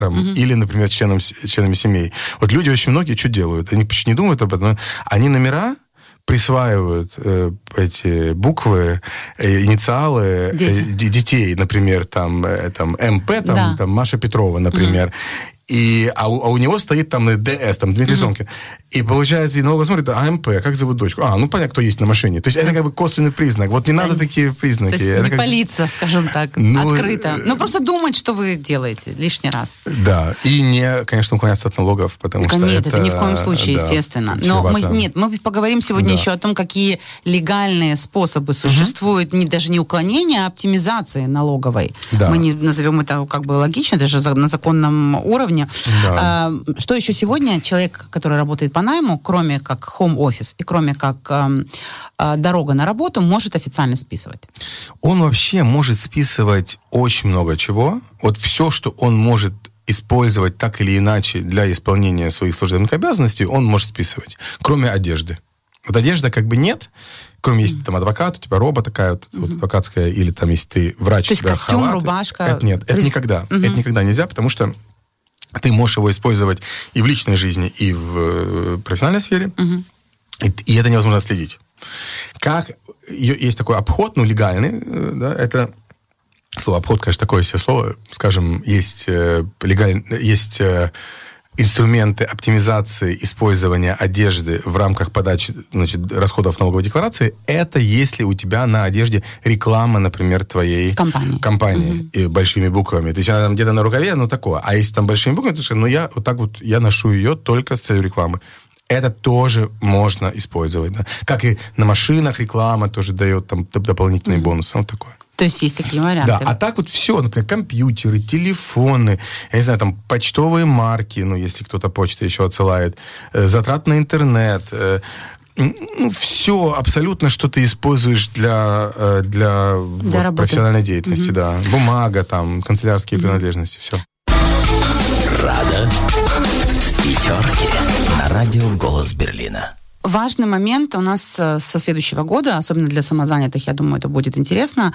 или, например, членами семей. Вот люди очень многие что делают? Они почти не думают об этом, но они номера присваивают эти буквы, инициалы детей, например, там МП, там Маша Петрова, например. А у него стоит там ДС, там Дмитрий Сонкин. И получается, и налоговая смотрит, АМП, как зовут дочку? Ну понятно, кто есть на машине. То есть это как бы косвенный признак. Вот не надо такие признаки. То есть это не палиться, скажем так, открыто. Просто думать, что вы делаете лишний раз. Да, и не, конечно, уклоняться от налогов, потому что нет, это ни в коем случае, естественно. Но мы поговорим сегодня еще о том, какие легальные способы существуют, даже не уклонения, а оптимизации налоговой. Да. Мы не назовем это как бы логично, даже на законном уровне. Да. Что еще сегодня человек, который работает по найму, кроме как home office и кроме как дорога на работу, может официально списывать? Он вообще может списывать очень много чего. Вот все, что он может использовать так или иначе для исполнения своих служебных обязанностей, он может списывать. Кроме одежды. Вот одежда как бы нет. Кроме если там адвокат, у тебя роба такая вот адвокатская, или там если ты врач, то есть у тебя костюм, халат. рубашка? Это нет, это никогда. Это никогда нельзя, потому что ты можешь его использовать и в личной жизни, и в профессиональной сфере, и это невозможно отследить. Есть такой обход, легальный, да, это слово обход, конечно, такое себе слово, скажем, есть инструменты оптимизации использования одежды в рамках подачи, расходов налоговой декларации, это если у тебя на одежде реклама, например, твоей компании большими буквами. То есть она там где-то на рукаве, такое. А если там большими буквами, то я ношу ее только с целью рекламы. Это тоже можно использовать. Да? Как и на машинах реклама тоже дает там дополнительные бонусы. Вот такое. То есть есть такие варианты. Да, а так вот все, например, компьютеры, телефоны, я не знаю, там, почтовые марки, если кто-то почтой еще отсылает, затрат на интернет, все абсолютно, что ты используешь для профессиональной деятельности, да. Бумага, там, канцелярские принадлежности, все. Рада пятерки на радио «Голос Берлина». Важный момент у нас со следующего года, особенно для самозанятых, я думаю, это будет интересно,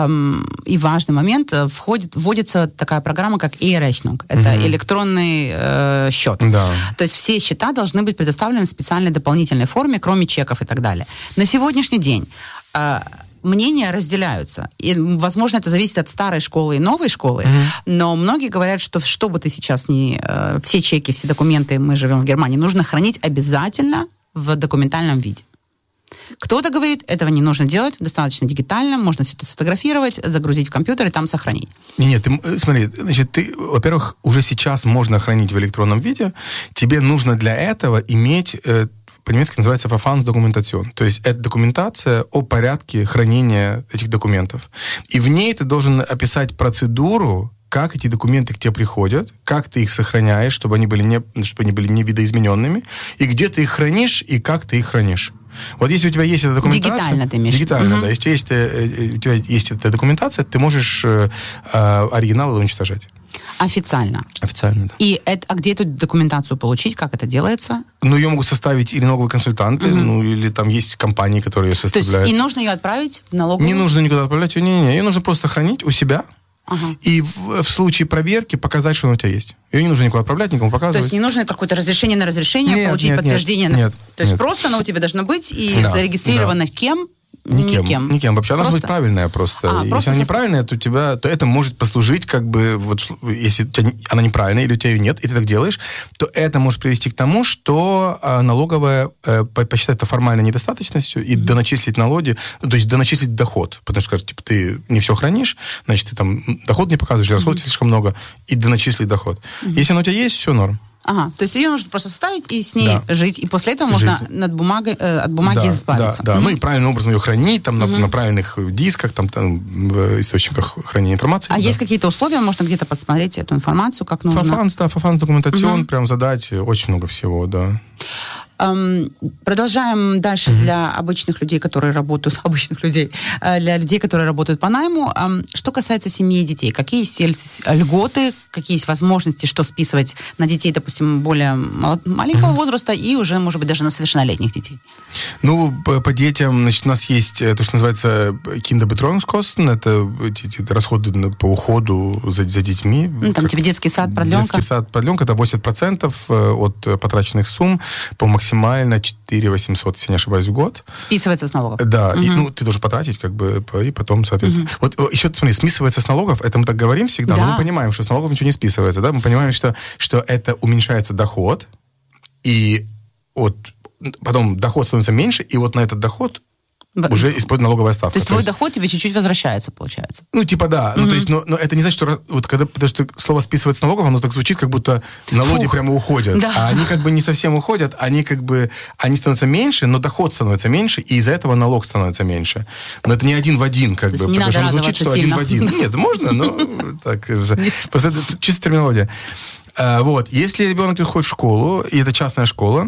и важный момент, вводится такая программа, как e-Rechnung. Это электронный счет. Да. То есть все счета должны быть предоставлены в специальной дополнительной форме, кроме чеков и так далее. На сегодняшний день мнения разделяются. И, возможно, это зависит от старой школы и новой школы, но многие говорят, что бы ты сейчас все чеки, все документы, мы живем в Германии, нужно хранить обязательно в документальном виде. Кто-то говорит, этого не нужно делать, достаточно дигитально, можно все это сфотографировать, загрузить в компьютер и там сохранить. Нет, смотри, ты, во-первых, уже сейчас можно хранить в электронном виде, тебе нужно для этого иметь, по-немецки называется Verfahrensdokumentation, то есть это документация о порядке хранения этих документов. И в ней ты должен описать процедуру, как эти документы к тебе приходят, как ты их сохраняешь, чтобы они были не видоизмененными, и где ты их хранишь, и как ты их хранишь. Вот если у тебя есть эта документация... Дигитально ты имеешь. Дигитально, да. Если у тебя есть эта документация, ты можешь оригиналы уничтожать. Официально? Официально, да. А где эту документацию получить? Как это делается? Ее могут составить или налоговые консультанты, или там есть компании, которые ее составляют. То есть и нужно ее отправить в налоговую? Не нужно никуда отправлять ее, ее нужно просто хранить у себя. И в случае проверки показать, что она у тебя есть. Ее не нужно никуда отправлять, никому показывать. То есть не нужно какое-то разрешение на разрешение, получить подтверждение? Нет. То есть просто она у тебя должна быть и зарегистрирована кем? Никем. Вообще она должна быть правильная просто. Если она неправильная, то это может послужить, как бы, если она неправильная или у тебя ее нет, и ты так делаешь, то это может привести к тому, что налоговая посчитает это формальной недостаточностью и доначислить налоги, то есть доначислить доход. Потому что, скажет, ты не все хранишь, значит, ты там доход не показываешь, расходов слишком много, и доначислить доход. Если она у тебя есть, все норм. То есть ее нужно просто составить и с ней жить, и после этого можно от бумаги избавиться. Да. И правильным образом ее хранить, там, на правильных дисках, там, в источниках хранения информации. Есть какие-то условия, можно где-то посмотреть эту информацию, как нужно? Verfahrensdokumentation, прям задать, очень много всего, да. Продолжаем дальше для обычных людей, которые работают, для людей, которые работают по найму. Что касается семьи и детей, какие есть льготы, какие есть возможности, что списывать на детей, допустим, более маленького возраста и уже, может быть, даже на совершеннолетних детей? Ну, по детям, значит, у нас есть то, что называется Kinderbetreuungskosten, это расходы по уходу за детьми. Там тебе детский сад, продленка. Детский сад, продленка, это 80% от потраченных сумм по максимально 4 800, если не ошибаюсь, в год. Списывается с налогов. Да, и, ты должен потратить, как бы, и потом, соответственно. Вот еще, смотри, списывается с налогов, это мы так говорим всегда, но мы понимаем, что с налогов ничего не списывается, да, мы понимаем, что это уменьшается доход, и потом доход становится меньше, и вот на этот доход уже используется налоговая ставка. То есть твой доход тебе чуть-чуть возвращается, получается? Ну, типа да. Ну, то есть, но это не значит, что потому что слово «списывать с налогов», оно так звучит, как будто налоги прямо уходят. Да. А они как бы не совсем уходят, они становятся меньше, но доход становится меньше, и из-за этого налог становится меньше. Но это не один в один, как бы. Потому что звучит, что сильно. один в один. Нет, можно, но так. Просто это чисто терминология. Вот. Если ребенок ходит в школу, и это частная школа,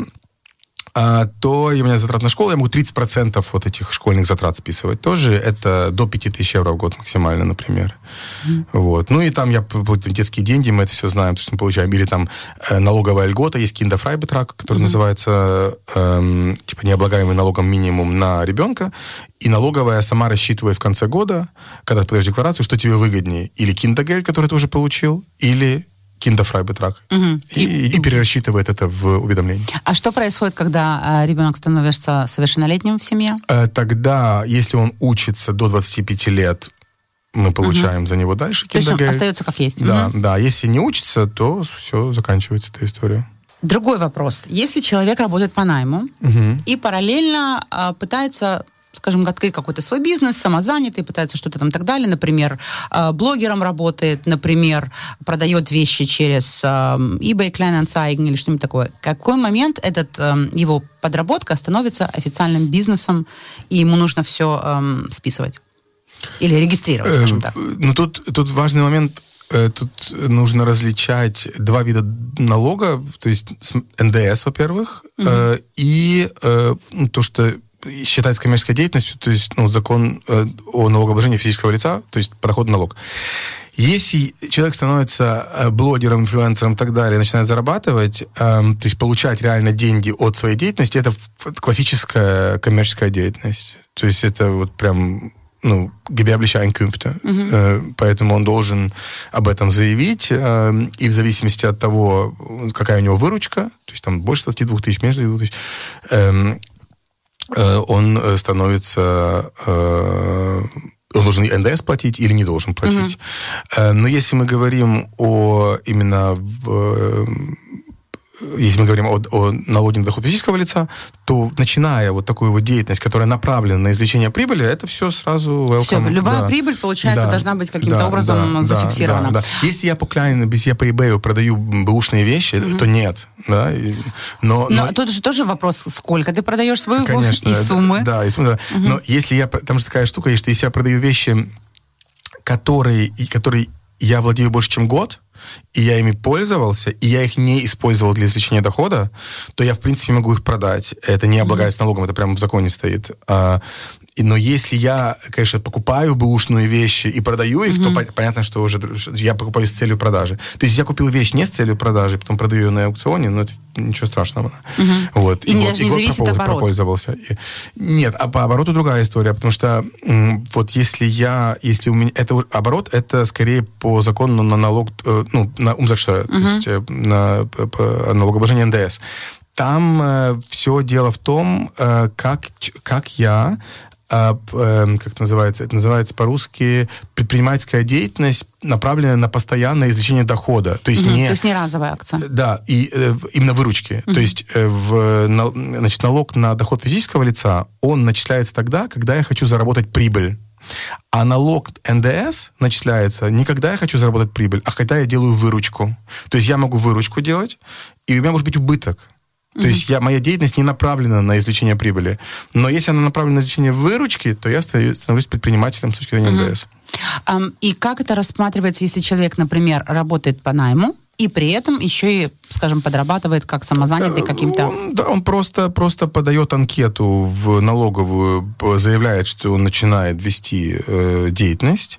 то у меня затрат на школу, я могу 30% вот этих школьных затрат списывать. Тоже это до 5000 евро в год максимально, например. Вот. Ну и там я платю детские деньги, мы это все знаем, то, что мы получаем. Или там налоговая льгота, есть Kinderfreibetrag, который называется типа необлагаемый налогом минимум на ребенка. И налоговая сама рассчитывает в конце года, когда ты подаешь декларацию, что тебе выгоднее. Или Kindergeld, который ты уже получил, или Kinderfreibetrag. И перерасчитывает это в уведомлении. А что происходит, когда ребенок становится совершеннолетним в семье? Тогда, если он учится до 25 лет, мы получаем за него дальше Kindergeld. То есть он остается как есть? Да, да. Если не учится, то все, заканчивается эта история. Другой вопрос. Если человек работает по найму и параллельно пытается, скажем, открыть какой-то свой бизнес, самозанятый, пытается что-то там и так далее, например, блогером работает, например, продает вещи через eBay, Kleinanzeigen или что-нибудь такое. В какой момент его подработка становится официальным бизнесом, и ему нужно все списывать? Или регистрировать, скажем так? Ну, тут важный момент. Тут нужно различать два вида налога, то есть НДС, во-первых, и то, что считается коммерческой деятельностью, то есть закон о налогообложении физического лица, то есть подоходный налог. Если человек становится блогером, инфлюенсером и так далее, начинает зарабатывать, то есть получать реально деньги от своей деятельности, это классическая коммерческая деятельность. То есть это вот прям gewerbliche Einkünfte. Поэтому он должен об этом заявить, и в зависимости от того, какая у него выручка, то есть там больше 22 тысяч, меньше 22 тысяч, он становится... Он должен НДС платить или не должен платить. Но если мы говорим если мы говорим о налоге на доход физического лица, то начиная вот такую вот деятельность, которая направлена на извлечение прибыли, это все сразу welcome. Все, любая прибыль, получается, должна быть каким-то образом зафиксирована. Да. Если я по eBay продаю бэушные вещи, то нет. Да? Но тут же тоже вопрос, сколько ты продаешь свою обувь и суммы. Да, и суммы, да. Но если там же такая штука есть, что если я продаю вещи, которые я владею больше, чем год, и я ими пользовался, и я их не использовал для извлечения дохода, то я, в принципе, могу их продать. Это не облагается налогом, это прямо в законе стоит. Но если я, конечно, покупаю бэушные вещи и продаю их, то понятно, что уже я покупаю с целью продажи. То есть я купил вещь не с целью продажи, потом продаю ее на аукционе, но это ничего страшного. Вот. И даже не зависит от оборота. Пропользовался. Нет, а по обороту другая история, потому что вот если у меня... Оборот, это скорее по закону на налог, на умзачтeuer, то есть на налогообложение НДС. Там все дело в том, как я... как называется? Это называется по-русски предпринимательская деятельность, направленная на постоянное извлечение дохода. То есть то есть не разовая акция. Да, и именно выручки. То есть налог на доход физического лица, он начисляется тогда, когда я хочу заработать прибыль. А налог НДС начисляется не когда я хочу заработать прибыль, а когда я делаю выручку. То есть я могу выручку делать, и у меня может быть убыток. То есть моя деятельность не направлена на извлечение прибыли. Но если она направлена на извлечение выручки, то я становлюсь предпринимателем с точки зрения НДС. И как это рассматривается, если человек, например, работает по найму, и при этом еще и, скажем, подрабатывает как самозанятый каким-то... Он просто подает анкету в налоговую, заявляет, что он начинает вести деятельность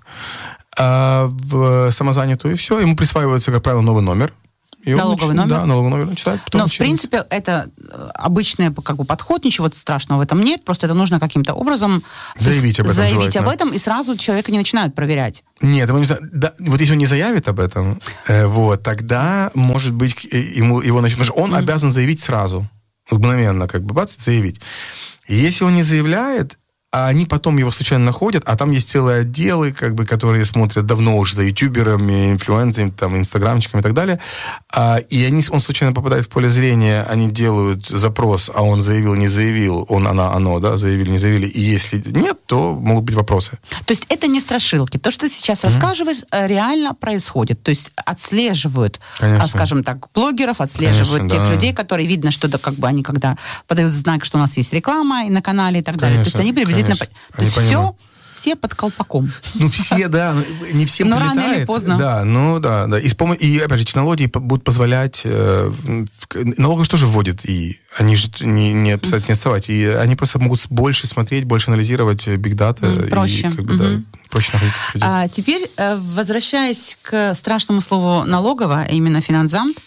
в самозанятую, и все. Ему присваивается, как правило, новый номер. Налоговый номер? Да, налоговый номер начинает. Но, в принципе, это обычный подход, ничего страшного в этом нет, просто это нужно каким-то образом заявить об этом, и сразу человека не начинают проверять. Нет, его не знаю. Да, вот если он не заявит об этом, тогда, может быть, его начнут... Потому что он обязан заявить сразу, мгновенно, заявить. И если он не заявляет, а они потом его случайно находят, а там есть целые отделы, которые смотрят давно уже за ютуберами, инфлюенсерами, инстаграмчиками и так далее, и он случайно попадает в поле зрения, они делают запрос, а он заявил, не заявил, заявили, не заявили, и если нет, то могут быть вопросы. То есть это не страшилки. То, что ты сейчас рассказываешь, реально происходит. То есть отслеживают, скажем так, блогеров, отслеживают тех людей, которые видно, что они когда подают знак, что у нас есть реклама и на канале и так далее. То есть они приблизительно... То есть все под колпаком. Все, да, не всем но прилетает. Рано или поздно. Да. И опять же, технологии будут позволять... Налоговые что же вводят? И они же не отставать. И они просто могут больше смотреть, больше анализировать биг-дата. Проще. Проще находить людей. Теперь, возвращаясь к страшному слову налогово, именно финансамт,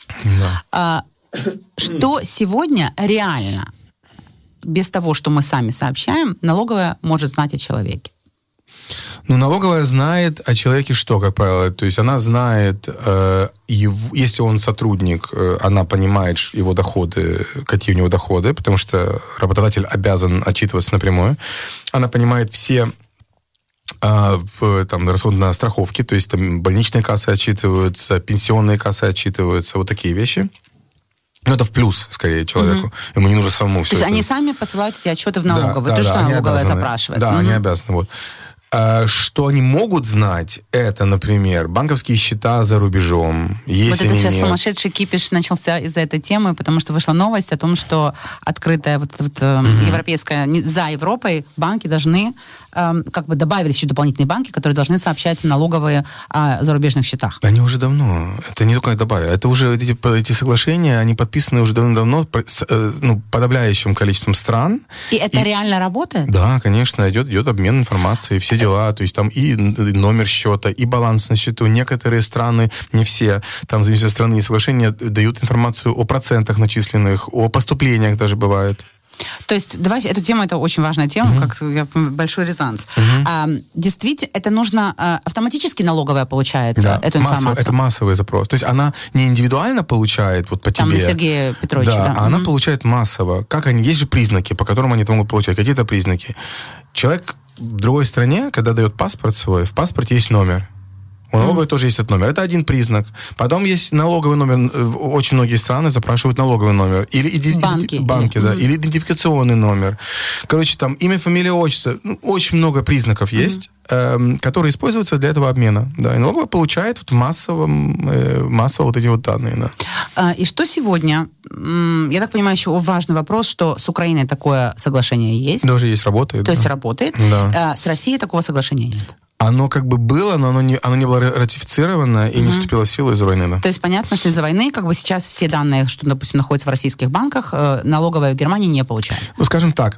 что сегодня реально... без того, что мы сами сообщаем, налоговая может знать о человеке? Налоговая знает о человеке что, как правило? То есть она знает, если он сотрудник, она понимает его доходы, какие у него доходы, потому что работодатель обязан отчитываться напрямую. Она понимает все расходы на страховки, то есть больничные кассы отчитываются, пенсионные кассы отчитываются, вот такие вещи. Это в плюс, скорее, человеку. Ему не нужно самому все. То есть они сами посылают эти отчеты в налоговую, что налоговая запрашивает. Да, они обязаны. Что они могут знать, это, например, банковские счета за рубежом. Вот это сейчас сумасшедший кипиш начался из-за этой темы, потому что вышла новость о том, что открытая европейская, за Европой банки должны, добавились еще дополнительные банки, которые должны сообщать налоговые о зарубежных счетах. Они уже давно. Это не только добавили. Это уже эти соглашения, они подписаны уже давно с подавляющим количеством стран. И это реально работает? Да, конечно, идет обмен информацией, все дела, то есть там и номер счета, и баланс на счету. Некоторые страны, не все, там в зависимости от страны и соглашения дают информацию о процентах начисленных, о поступлениях даже бывает. То есть, давайте, эту тему, это очень важная тема, большой резонанс. Действительно, это нужно, автоматически налоговая получает эту информацию? Это массовый запрос. То есть она не индивидуально получает по тебе. Там на Сергея Петровича, а она получает массово. Есть же признаки, по которым они это могут получать. Какие-то признаки. Человек в другой стране, когда дает паспорт свой, в паспорте есть номер. У налоговой тоже есть этот номер. Это один признак. Потом есть налоговый номер. Очень многие страны запрашивают налоговый номер. Или банки, да. Или идентификационный номер. Там имя, фамилия, отчество. Очень много признаков есть, которые используются для этого обмена. Да. И налоговая получает массово вот эти вот данные. Да. И что сегодня? Я так понимаю, еще важный вопрос, что с Украиной такое соглашение есть. Даже есть, работает. То есть работает. Да. С Россией такого соглашения нет. Оно было, но оно не было ратифицировано и не вступило в силу из-за войны. Да. То есть понятно, что из-за войны сейчас все данные, что, допустим, находятся в российских банках, налоговая в Германии не получает. Скажем так,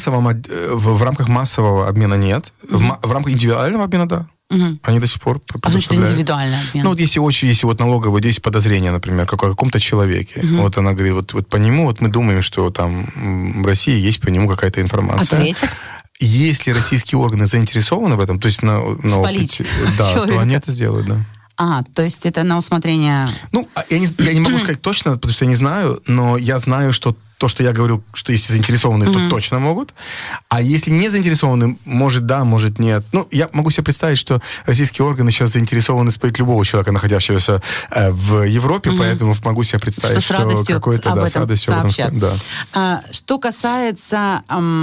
в рамках массового обмена нет. В рамках индивидуального обмена, да. Они до сих пор предоставляют. А значит, индивидуальный обмен? Если налоговая, есть подозрение, например, о каком-то человеке. Она говорит, вот по нему, мы думаем, что там в России есть по нему какая-то информация. Ответят? Если российские органы заинтересованы в этом, то есть спалить то они это сделают, да. То есть это на усмотрение... Я не могу сказать точно, потому что я не знаю, но я знаю, что то, что я говорю, что если заинтересованы, то точно могут. А если не заинтересованы, может да, может нет. Я могу себе представить, что российские органы сейчас заинтересованы спалить любого человека, находящегося в Европе, поэтому могу себе представить, что с радостью какой-то об этом с радостью сообщат. Да. Что касается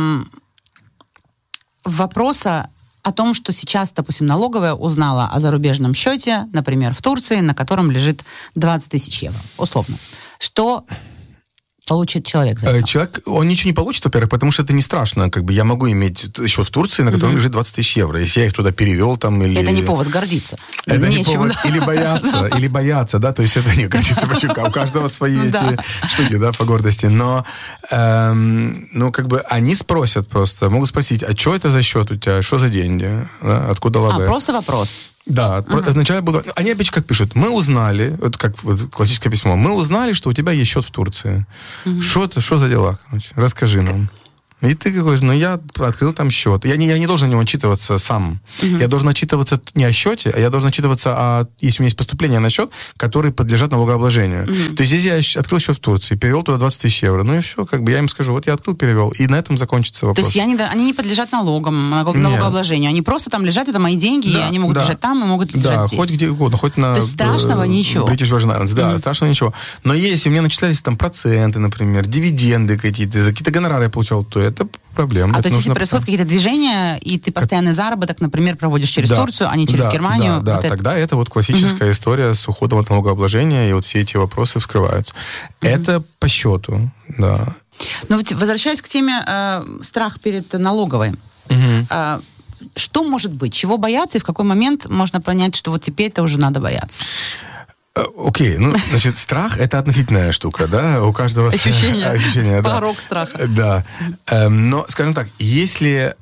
вопроса о том, что сейчас, допустим, налоговая узнала о зарубежном счете, например, в Турции, на котором лежит 20 тысяч евро, условно. Что получит человек за это? Человек, он ничего не получит, во-первых, потому что это не страшно. Как бы я могу иметь счет в Турции, на котором лежит 20 тысяч евро. Если я их туда перевел, там, или... Это не повод гордиться. Это Нечем, не повод. Да. Или бояться, да, то есть это не гордиться, почему? У каждого свои эти штуки, да, по гордости. Но, как бы они спросят просто, могут спросить, а что это за счет у тебя, что за деньги, да? Откуда лады? Просто вопрос. Да, сначала буду... Они опять как пишут, мы узнали, вот как вот классическое письмо, мы узнали, что у тебя есть счет в Турции. Что за дела, короче? Расскажи нам. И ты какой же, я открыл там счет. Я не должен о нем отчитываться сам. Я должен отчитываться не о счете, а я должен отчитываться, если у меня есть поступления на счет, которые подлежат налогообложению. То есть, если я открыл счет в Турции, перевел туда 20 тысяч евро, и все, как бы я им скажу, вот я открыл, перевел, и на этом закончится вопрос. То есть они не подлежат налогообложению, они просто там лежат, это мои деньги, и они могут лежать там, и могут лежать здесь. Да, хоть где угодно, хоть на... То есть страшного ничего. British Virgin Islands, да, страшного ничего. Но если мне начислялись там проценты, например, дивиденды какие-то гонорары я получал, то это проблема. То есть, если происходят какие-то движения, и ты постоянный заработок, например, проводишь через Турцию, а не через Германию. Да, тогда это вот классическая история с уходом от налогообложения, и вот все эти вопросы вскрываются. Это по счету, да. Но вот возвращаясь к теме страх перед налоговой, что может быть? Чего бояться, и в какой момент можно понять, что вот теперь-то уже надо бояться? Окей, значит, страх — это относительная штука, да, у каждого... Ощущение, порог страха. Да, но, скажем так, если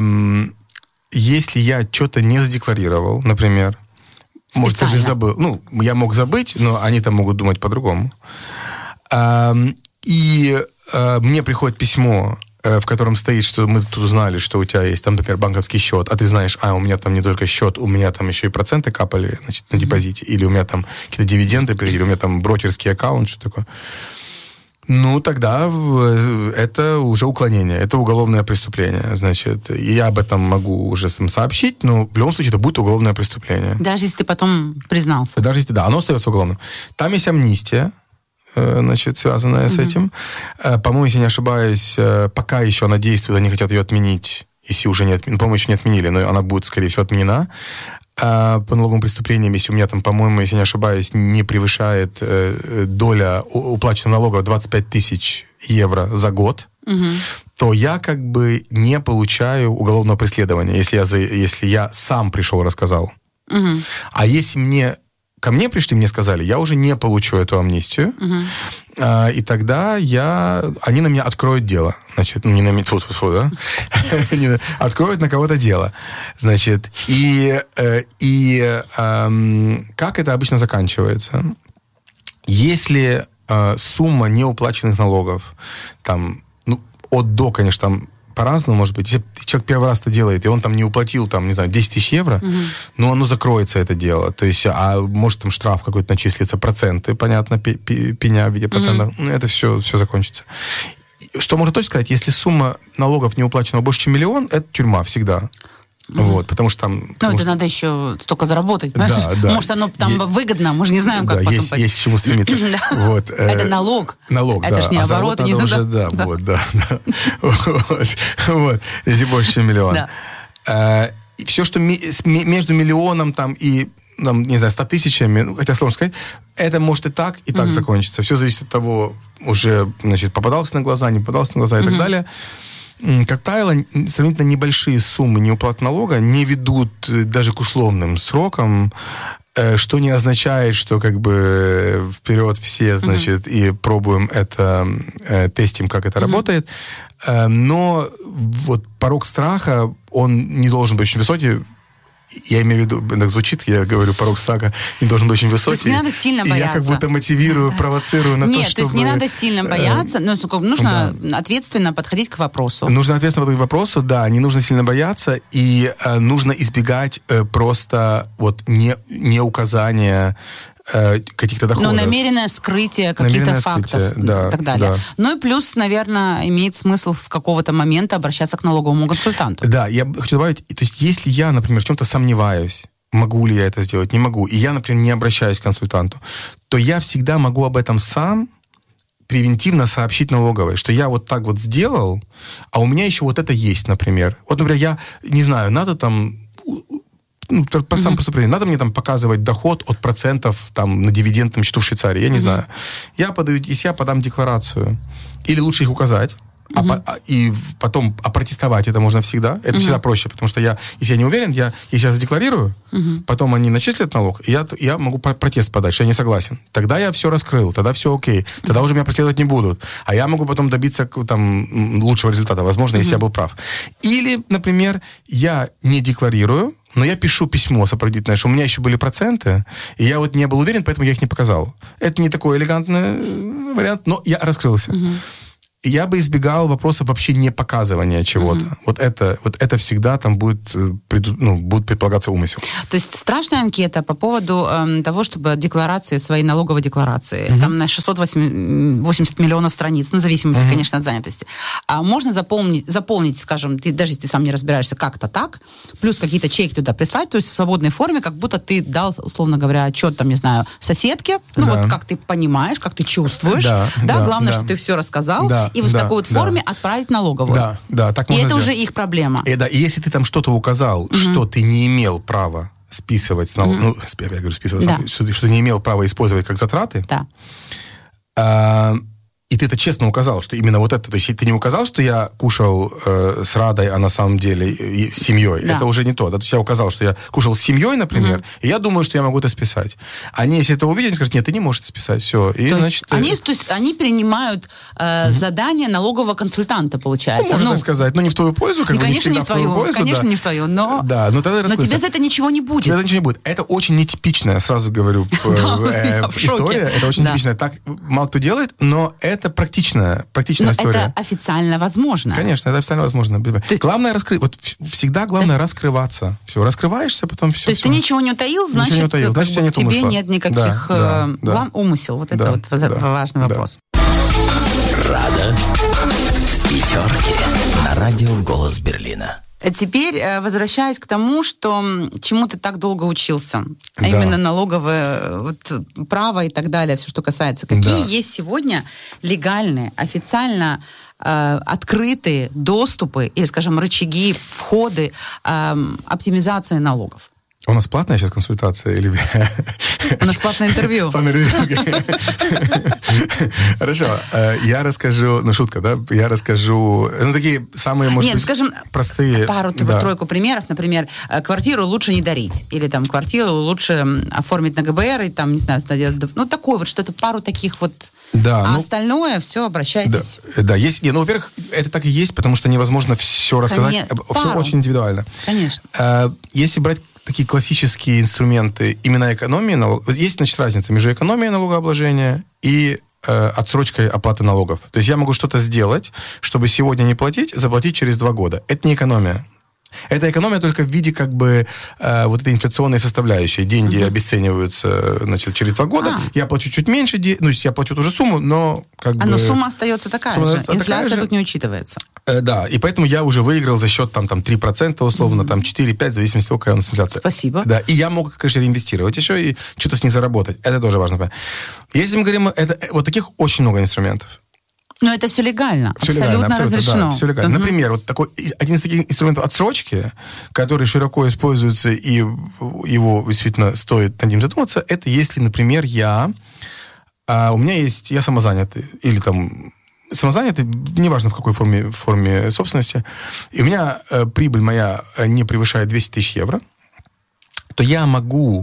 я что-то не задекларировал, например, может, я же забыл, я мог забыть, но они там могут думать по-другому, и мне приходит письмо, в котором стоит, что мы тут узнали, что у тебя есть там, например, банковский счет, а ты знаешь, у меня там не только счет, у меня там еще и проценты капали, значит, на депозите, или у меня там какие-то дивиденды, или у меня там брокерский аккаунт, что такое. Тогда это уже уклонение, это уголовное преступление, значит, и я об этом могу уже сообщить, но в любом случае это будет уголовное преступление. Даже если ты потом признался. Даже если, оно остается уголовным. Там есть амнистия, значит, связанная с этим. По-моему, если не ошибаюсь, пока еще она действует, они хотят ее отменить, если уже не отменили, по-моему, еще не отменили, но она будет, скорее всего, отменена. По налоговым преступлениям, если у меня там, по-моему, если не ошибаюсь, не превышает доля уплаченного налога 25 тысяч евро за год, то я как бы не получаю уголовного преследования, если я сам пришел и рассказал. А если ко мне пришли, мне сказали, я уже не получу эту амнистию, и тогда они на меня откроют дело. Значит, не на меня, да? Откроют на кого-то дело. Значит, и как это обычно заканчивается? Если сумма неуплаченных налогов, там, от до, конечно, там, по-разному, может быть. Если человек первый раз это делает, и он там не уплатил, там, не знаю, 10 тысяч евро, оно закроется, это дело. То есть, может там штраф какой-то начислится, проценты, понятно, пеня в виде процентов. Это все закончится. Что можно точно сказать? Если сумма налогов не уплачена больше, чем 1 миллион, это тюрьма всегда. Вот, потому что там... надо еще столько заработать. Да. Может, оно там выгодно, мы же не знаем, как потом... Есть к чему стремиться. Это налог. Налог, это ж не оборот. Это уже, Вот, если больше, чем 1 миллион. И все, что между миллионом там и, не знаю, 100 тысячами, хотя сложно сказать, это может и так закончиться. Все зависит от того, уже, значит, попадался на глаза, не попадался на глаза и так далее. Как правило, сравнительно небольшие суммы неуплаты налога не ведут даже к условным срокам, что не означает, что как бы вперед все, значит, и пробуем это, тестим, как это работает. Но вот порог страха, он не должен быть очень высокий. Я имею в виду, так звучит, я говорю, порог страха не должен быть очень высокий. То есть не надо сильно бояться. И я как будто мотивирую, провоцирую на то, чтобы... Нет, то есть не надо сильно бояться, но нужно ответственно подходить к вопросу. Нужно ответственно подходить к вопросу, да, не нужно сильно бояться, и нужно избегать просто вот не указания каких-то доходов. Намеренное скрытие каких-то фактов и так далее. Да. И плюс, наверное, имеет смысл с какого-то момента обращаться к налоговому консультанту. Да, я хочу добавить, то есть если я, например, в чем-то сомневаюсь, могу ли я это сделать, не могу, и я, например, не обращаюсь к консультанту, то я всегда могу об этом сам превентивно сообщить налоговой, что я вот так вот сделал, а у меня еще вот это есть, например. Вот, например, я не знаю, надо там по самому поступлению. Надо мне там показывать доход от процентов там на дивидендном счету в Швейцарии, я не знаю. Если я подам декларацию, или лучше их указать, и потом опротестовать это можно всегда. Это всегда проще, потому что если я не уверен, если я задекларирую, потом они начислят налог, и я могу протест подать, что я не согласен. Тогда я все раскрыл, тогда все окей. Тогда уже меня преследовать не будут. А я могу потом добиться там лучшего результата, возможно, если я был прав. Или, например, я не декларирую, но я пишу письмо сопроводительное, что у меня еще были проценты, и я вот не был уверен, поэтому я их не показал. Это не такой элегантный вариант, но я раскрылся. Я бы избегал вопросов вообще не показывания чего-то. Вот это всегда там будет предполагаться умысел. То есть страшная анкета по поводу того, чтобы декларации, свои налоговые декларации, там на 680 миллионов страниц, в зависимости, конечно, от занятости. А можно заполнить, скажем, даже если ты сам не разбираешься, как-то так, плюс какие-то чеки туда прислать, то есть в свободной форме, как будто ты дал, условно говоря, отчет, там, не знаю, соседке, вот как ты понимаешь, как ты чувствуешь, главное, что ты все рассказал, и в такой вот форме отправить налоговую. Да, так и можно это сделать. уже их проблема. И если ты там что-то указал, что ты не имел права списывать с налогов, я говорю списывать, что не имел права использовать как затраты, и ты это честно указал, что именно вот это, то есть ты не указал, что я кушал с Радой, а на самом деле с семьей, это уже не то. Да? То есть я указал, что я кушал с семьей, например, и я думаю, что я могу это списать. Они, если это увидят, они скажут, нет, ты не можешь это списать, все. И, они принимают задание налогового консультанта, получается. Можно так сказать, но не в твою пользу, как бы не всегда в твою пользу. Конечно, не в твою, но тебе за это ничего не будет. Тебе за это ничего не будет. Это очень нетипичная, сразу говорю, история. Это очень нетипичная. Так мало кто делает, но это практичная история. Это официально возможно. Конечно, это официально возможно. Главное всегда главное раскрываться. Все, раскрываешься, потом все. То есть ты ничего не утаил, значит, у тебя нет никаких умысел. Вот это вот важный вопрос. Рада пятерки на радио «Голос Берлина». Теперь возвращаясь к тому, чему ты так долго учился, а именно налоговое право и так далее, все, что касается. Какие есть сегодня легальные, официально открытые доступы или, скажем, рычаги, входы оптимизации налогов? У нас платная сейчас консультация? Или... У нас платное интервью. Хорошо. Я расскажу... шутка, да? Я расскажу... такие самые, может быть, скажем, простые... Пару-тройку примеров. Например, квартиру лучше не дарить. Или там квартиру лучше оформить на ГБР и там, не знаю, такое вот, что-то пару таких вот... А остальное все обращайтесь. Да, есть... во-первых, это так и есть, потому что невозможно все рассказать. Все очень индивидуально. Конечно. Если брать такие классические инструменты именно экономии налогов. Есть, значит, разница между экономией налогообложения и отсрочкой оплаты налогов. То есть я могу что-то сделать, чтобы сегодня не платить, заплатить через 2 года. Это не экономия. Это экономия только в виде как бы вот этой инфляционной составляющей. Деньги обесцениваются, значит, через 2 года. Я плачу чуть меньше, я плачу ту же сумму, но как бы... Но сумма остается такая же. Инфляция тут не учитывается. Да, и поэтому я уже выиграл за счет там 3% условно, там 4-5, в зависимости от того, какая у нас инфляция. Спасибо. Да, и я мог, конечно, реинвестировать еще и что-то с ней заработать. Это тоже важно. Если мы говорим, вот таких очень много инструментов. Но это все легально, все абсолютно легально, разрешено. Да, все легально. Например, вот один из таких инструментов отсрочки, который широко используется, и его действительно стоит над ним задуматься, это если, например, я самозанятый, или там самозанятый, неважно в какой форме собственности, и у меня прибыль моя не превышает 200 тысяч евро, то я могу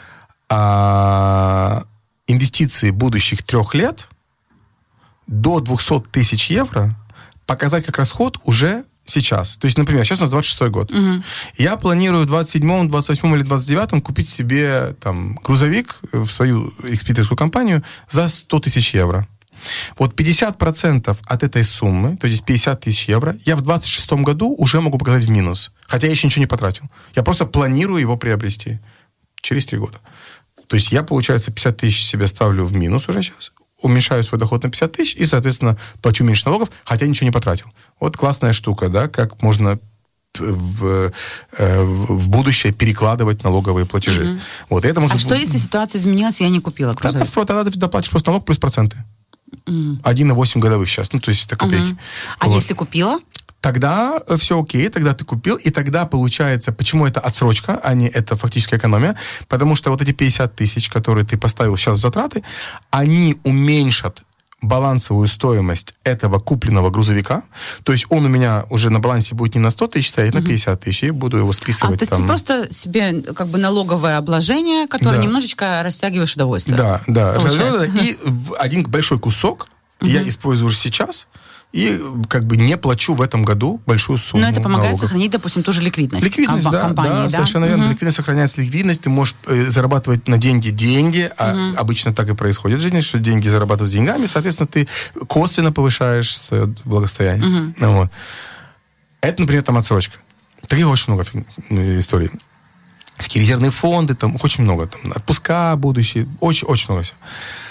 инвестиции будущих 3 лет до 200 тысяч евро показать как расход уже сейчас. То есть, например, сейчас у нас 26-й год. Я планирую в 27-м, 28-м или 29-м купить себе там грузовик в свою экспедиторскую компанию за 100 тысяч евро. Вот 50% от этой суммы, то есть 50 тысяч евро, я в 26-м году уже могу показать в минус. Хотя я еще ничего не потратил. Я просто планирую его приобрести через 3 года. То есть я, получается, 50 тысяч себе ставлю в минус уже сейчас, уменьшаю свой доход на 50 тысяч и, соответственно, плачу меньше налогов, хотя ничего не потратил. Вот классная штука, да, как можно в будущее перекладывать налоговые платежи. Вот, это может... что, если ситуация изменилась, и я не купила грузовик? Тогда ты доплатишь просто налог плюс проценты. 1,8 годовых сейчас, то есть это копейки. А если купила? тогда все окей, тогда ты купил, и тогда получается, почему это отсрочка, а не это фактическая экономия, потому что вот эти 50 тысяч, которые ты поставил сейчас в затраты, они уменьшат балансовую стоимость этого купленного грузовика, то есть он у меня уже на балансе будет не на 100 тысяч стоять, на 50 тысяч, и буду его списывать. То есть ты просто себе как бы налоговое обложение, которое немножечко растягиваешь удовольствие. Да. И один большой кусок я использую уже сейчас, и как бы не плачу в этом году большую сумму. Но это помогает налогов. сохранить, допустим, ту же ликвидность. Ликвидность, компании, да, совершенно верно. Ликвидность сохраняется, ликвидность. Ты можешь зарабатывать на деньги, а обычно так и происходит в жизни, что деньги зарабатывают деньгами, соответственно, ты косвенно повышаешь свое благосостояние. Вот. Это, например, там отсрочка. Таких очень много историй. Такие резервные фонды, там очень много. Там, отпуска будущие, очень много всего.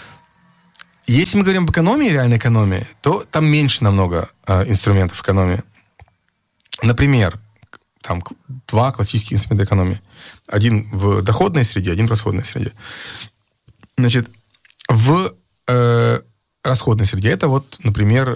Если мы говорим об экономии, реальной экономии, то там меньше намного инструментов экономии. Например, там два классических инструмента экономии. Один в доходной среде, один в расходной среде. Значит, в расходной среде это вот, например,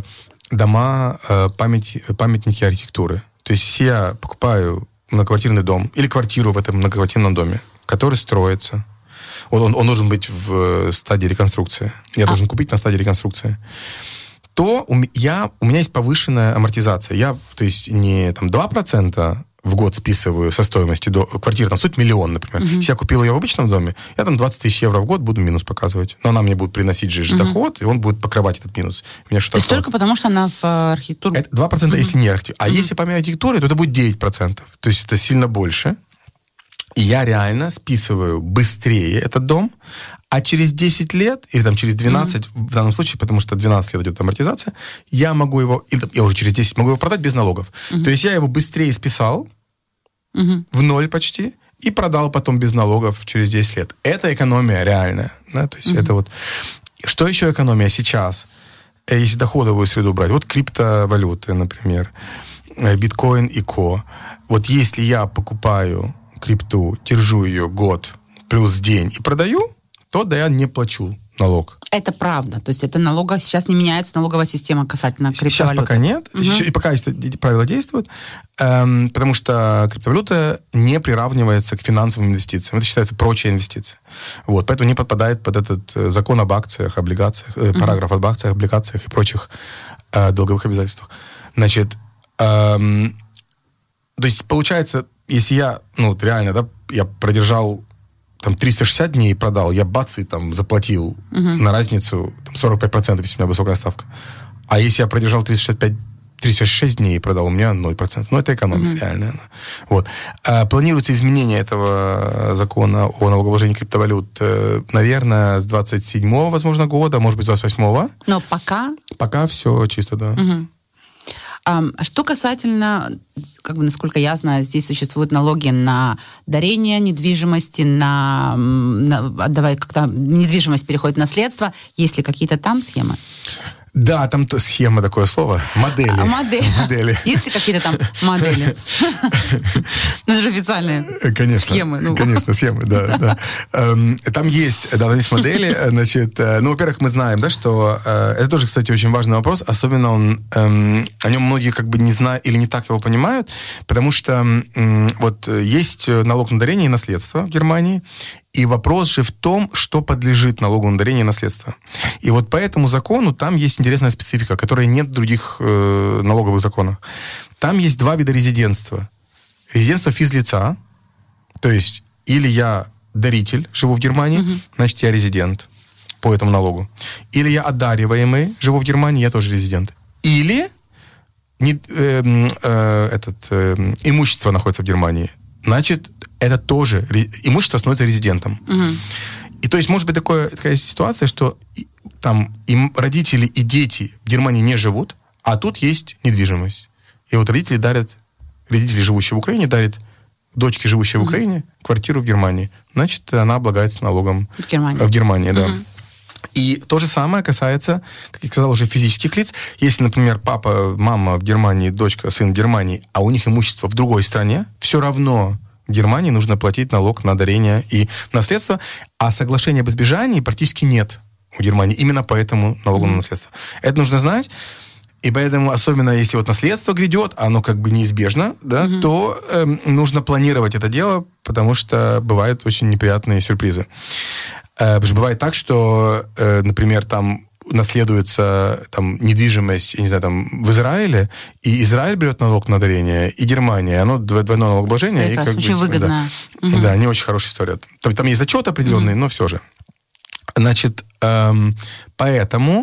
дома, памятники архитектуры. То есть, если я покупаю многоквартирный дом или квартиру в этом многоквартирном доме, который строится, он должен быть в стадии реконструкции. Я должен купить на стадии реконструкции. То у меня есть повышенная амортизация. Я, то есть, не там 2% в год списываю со стоимости квартиры, там стоит 1 миллион, например. Если я купил ее в обычном доме, я там 20 тысяч евро в год буду минус показывать. Но она мне будет приносить же доход, и он будет покрывать этот минус. У меня то есть только потому, что она в архитектуре... Это 2%, если не архитектура. А если помимо архитектуры, то это будет 9%. То есть это сильно больше. И я реально списываю быстрее этот дом, а через 10 лет, или там через 12, в данном случае, потому что 12 лет идет амортизация, я могу его, или я уже через 10 могу его продать без налогов. То есть я его быстрее списал, в ноль почти, и продал потом без налогов через 10 лет. Это экономия реальная. Да? То есть это вот... Что еще экономия сейчас? Если доходовую среду брать, вот криптовалюты, например, биткоин и ко. Вот если я покупаю крипту, держу ее год плюс день и продаю, то да, я не плачу налог. Это правда. То есть это сейчас не меняется налоговая система касательно криптовалюты. Сейчас пока нет. И пока эти правила действуют, потому что криптовалюта не приравнивается к финансовым инвестициям. Это считается прочая инвестиция. Вот, поэтому не подпадает под этот закон об акциях, облигациях, параграф об акциях, облигациях и прочих долговых обязательствах. Значит, то есть получается, если я, реально, да, я продержал там 360 дней и продал, я бац, и там заплатил на разницу там, 45%, если у меня высокая ставка. А если я продержал 366 дней и продал, у меня 0%. Это экономия реальная. Вот. Планируется изменение этого закона о налогообложении криптовалют, наверное, с 27-го, возможно, года, может быть, с 28-го. Но пока? Пока все чисто, да. Что касательно, насколько я знаю, здесь существуют налоги на дарение недвижимости, когда недвижимость переходит в наследство. Есть ли какие-то там схемы? Да, там схема, такое слово. Модели. Модели. Есть ли какие-то там модели? Это же официальные схемы. Конечно, схемы, да. Там есть модели. Значит, во-первых, мы знаем, да, что это тоже, кстати, очень важный вопрос. Особенно о нем многие не знают или не так его понимают, потому что вот есть налог на дарение и наследство в Германии. И вопрос же в том, что подлежит налогу на дарение и наследство. И вот по этому закону там есть интересная специфика, которой нет в других налоговых законах. Там есть два вида резидентства. Резидентство физлица, то есть или я даритель, живу в Германии, значит, я резидент по этому налогу. Или я одариваемый, живу в Германии, я тоже резидент. Или имущество находится в Германии, значит, это тоже имущество становится резидентом. И то есть может быть такая ситуация, что там родители и дети в Германии не живут, а тут есть недвижимость. И вот родители, живущие в Украине, дарят дочке, живущей в Украине, квартиру в Германии. Значит, она облагается налогом в Германии, да. И то же самое касается, как я сказал, уже физических лиц. Если, например, папа, мама в Германии, дочка, сын в Германии, а у них имущество в другой стране, все равно в Германии нужно платить налог на дарение и наследство, а соглашения об избежании практически нет у Германии. Именно поэтому налогу на наследство. Это нужно знать. И поэтому, особенно если вот наследство грядет, оно как бы неизбежно, да, то нужно планировать это дело, потому что бывают очень неприятные сюрпризы. Потому что бывает так, что, например, там наследуется там недвижимость, я не знаю, там в Израиле, и Израиль берет налог на дарение, и Германия, оно двойное налогообложение. Прекрасно, и как очень бы, выгодно. Да, да, не очень хорошая история. Там есть зачет определенный, но все же. Значит, поэтому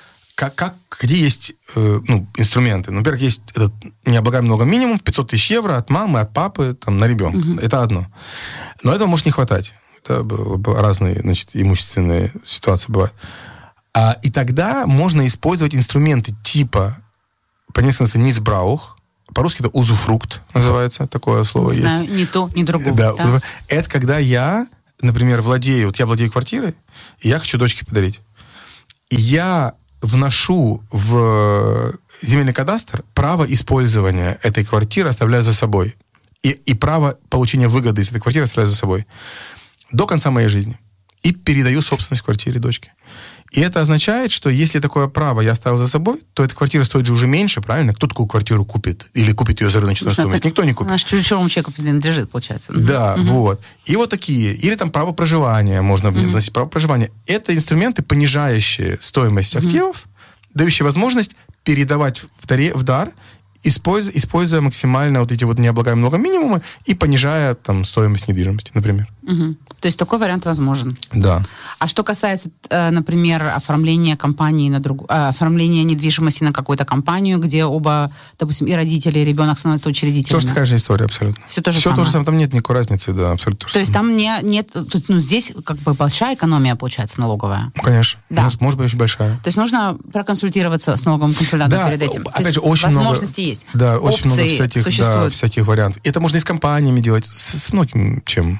где есть инструменты? Ну, во-первых, есть этот необлагаемый налогом минимум в 500 тысяч евро от мамы, от папы, там, на ребенка. Это одно. Но этого может не хватать. Это разные, значит, имущественные ситуации бывают. И тогда можно использовать инструменты типа, по-немецки, низбраух, по-русски это узуфрукт называется, такое слово не есть. Знаю, ни то, ни другое. Да, Да? это когда я, например, владею квартирой, и я хочу дочке подарить. И я вношу в земельный кадастр право использования этой квартиры, оставляю за собой. И право получения выгоды из этой квартиры оставляю за собой. До конца моей жизни. И передаю собственность квартире дочке. И это означает, что если такое право я оставил за собой, то эта квартира стоит же уже меньше, правильно? Кто такую квартиру купит? Или купит ее за рыночную стоимость? Никто не купит. Наш чужому человеку принадлежит, получается. Да, вот. И вот такие. Или там право проживания. Можно вносить право проживания. Это инструменты, понижающие стоимость активов, дающие возможность передавать в дар, используя максимально вот эти вот необлагаемые налогом минимумы и понижая там стоимость недвижимости, например. То есть такой вариант возможен. Да. А что касается, например, оформления компании оформления недвижимости на какую-то компанию, где оба, допустим, и родители, и ребенок становятся учредителями. Тоже такая же история, абсолютно. Все то же Все самое. то же самое, там нет никакой разницы, да, абсолютно. То есть там нет, тут, здесь как бы большая экономия получается налоговая. Конечно. Да. У нас, может быть, очень большая. То есть нужно проконсультироваться с налоговым консультантом Да, перед этим. опять То же, есть очень возможности много, есть. Да, очень много Опции существуют. всяких вариантов. Это можно и с компаниями делать, с многим чем.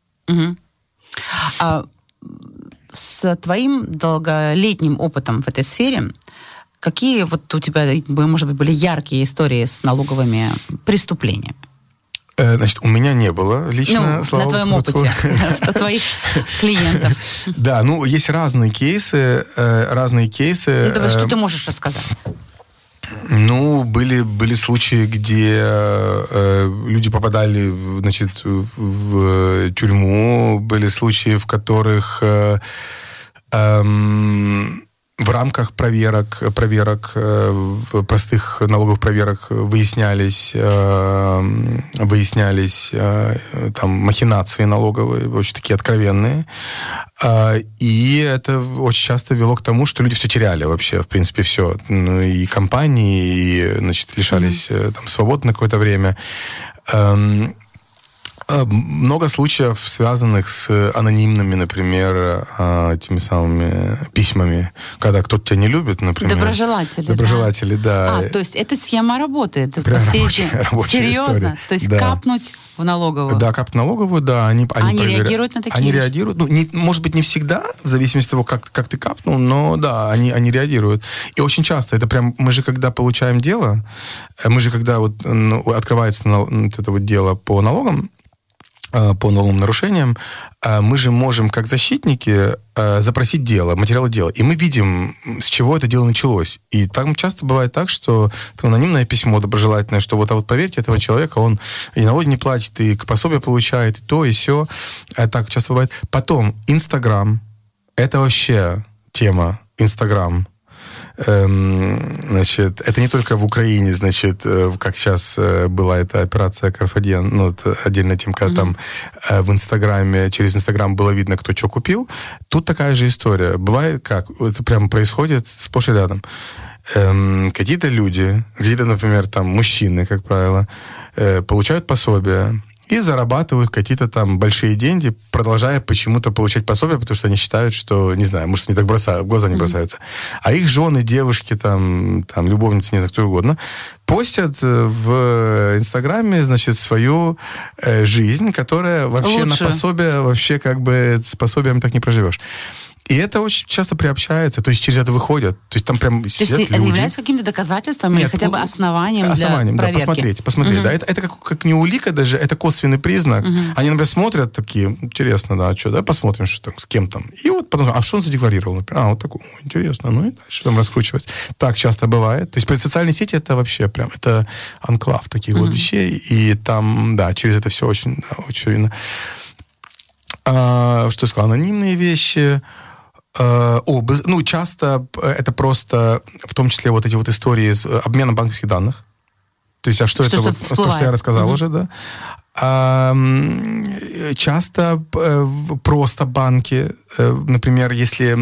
С твоим долголетним опытом в этой сфере, какие вот у тебя, может быть, были яркие истории с налоговыми преступлениями? Значит, у меня не было лично, на твоем опыте, у твоих клиентов. Да, есть разные кейсы. Ну, давай, что ты можешь рассказать? Были случаи, где люди попадали, значит, в тюрьму. Были случаи, в которых в рамках проверок, простых налоговых проверок выяснялись там махинации налоговые, очень такие откровенные. И это очень часто вело к тому, что люди все теряли вообще, в принципе, все. И компании, и, значит, лишались там свободы на какое-то время. Много случаев, связанных с анонимными, например, теми самыми письмами, когда кто-то тебя не любит, например. Доброжелатели, да. То есть эта схема работает? Прям рабочая серьезно? история. То есть да. Капнуть в налоговую? Да, капнуть в налоговую, да. Они реагируют на такие Они вещи? реагируют. Может быть, не всегда, в зависимости от того, как ты капнул, но да, они реагируют. И очень часто, это прям, мы же когда получаем дело, когда открывается это вот дело по налогам, по налоговым нарушениям, мы же можем, как защитники, запросить дело, материалы дела. И мы видим, с чего это дело началось. И там часто бывает так, что анонимное письмо доброжелательное, что вот поверьте, этого человека, он и налоги не платит, и пособие получает, и то, и сё. Так часто бывает. Потом, Инстаграм. Это вообще тема. Инстаграм. Значит, это не только в Украине, значит, как сейчас была эта операция Карфаген, это отдельная тема, когда там в Инстаграме, через Инстаграм было видно, кто что купил. Тут такая же история. Бывает как? Это прямо происходит сплошь и рядом. Какие-то люди, например, там мужчины, как правило, получают пособие и зарабатывают какие-то там большие деньги, продолжая почему-то получать пособие, потому что они считают, что, не знаю, может, они так в глаза не бросаются. А их жены, девушки, там любовницы, не знаю, кто угодно, постят в Инстаграме, значит, свою жизнь, которая вообще лучше. На пособие, вообще как бы с пособием так не проживешь. И это очень часто приобщается, то есть через это выходят. То есть там прям сидят люди. То есть это является каким-то доказательством или хотя бы основанием для проверки? Да, посмотреть. Да, это как не улика даже, это косвенный признак. Они, например, смотрят такие, интересно, да, что, да, посмотрим, что там, с кем там. И вот потом, а что он задекларировал? Например, вот такой, интересно, ну и дальше там раскручивать. Так часто бывает. То есть при социальной сети это вообще прям, это анклав таких вот вещей, и там, да, через это все очень, да, очень видно. Что я сказал, анонимные вещи. Часто это просто, в том числе вот эти вот истории с обменом банковских данных. То есть, что это? Вот, то, что я рассказал уже, да. Часто просто банки, например, если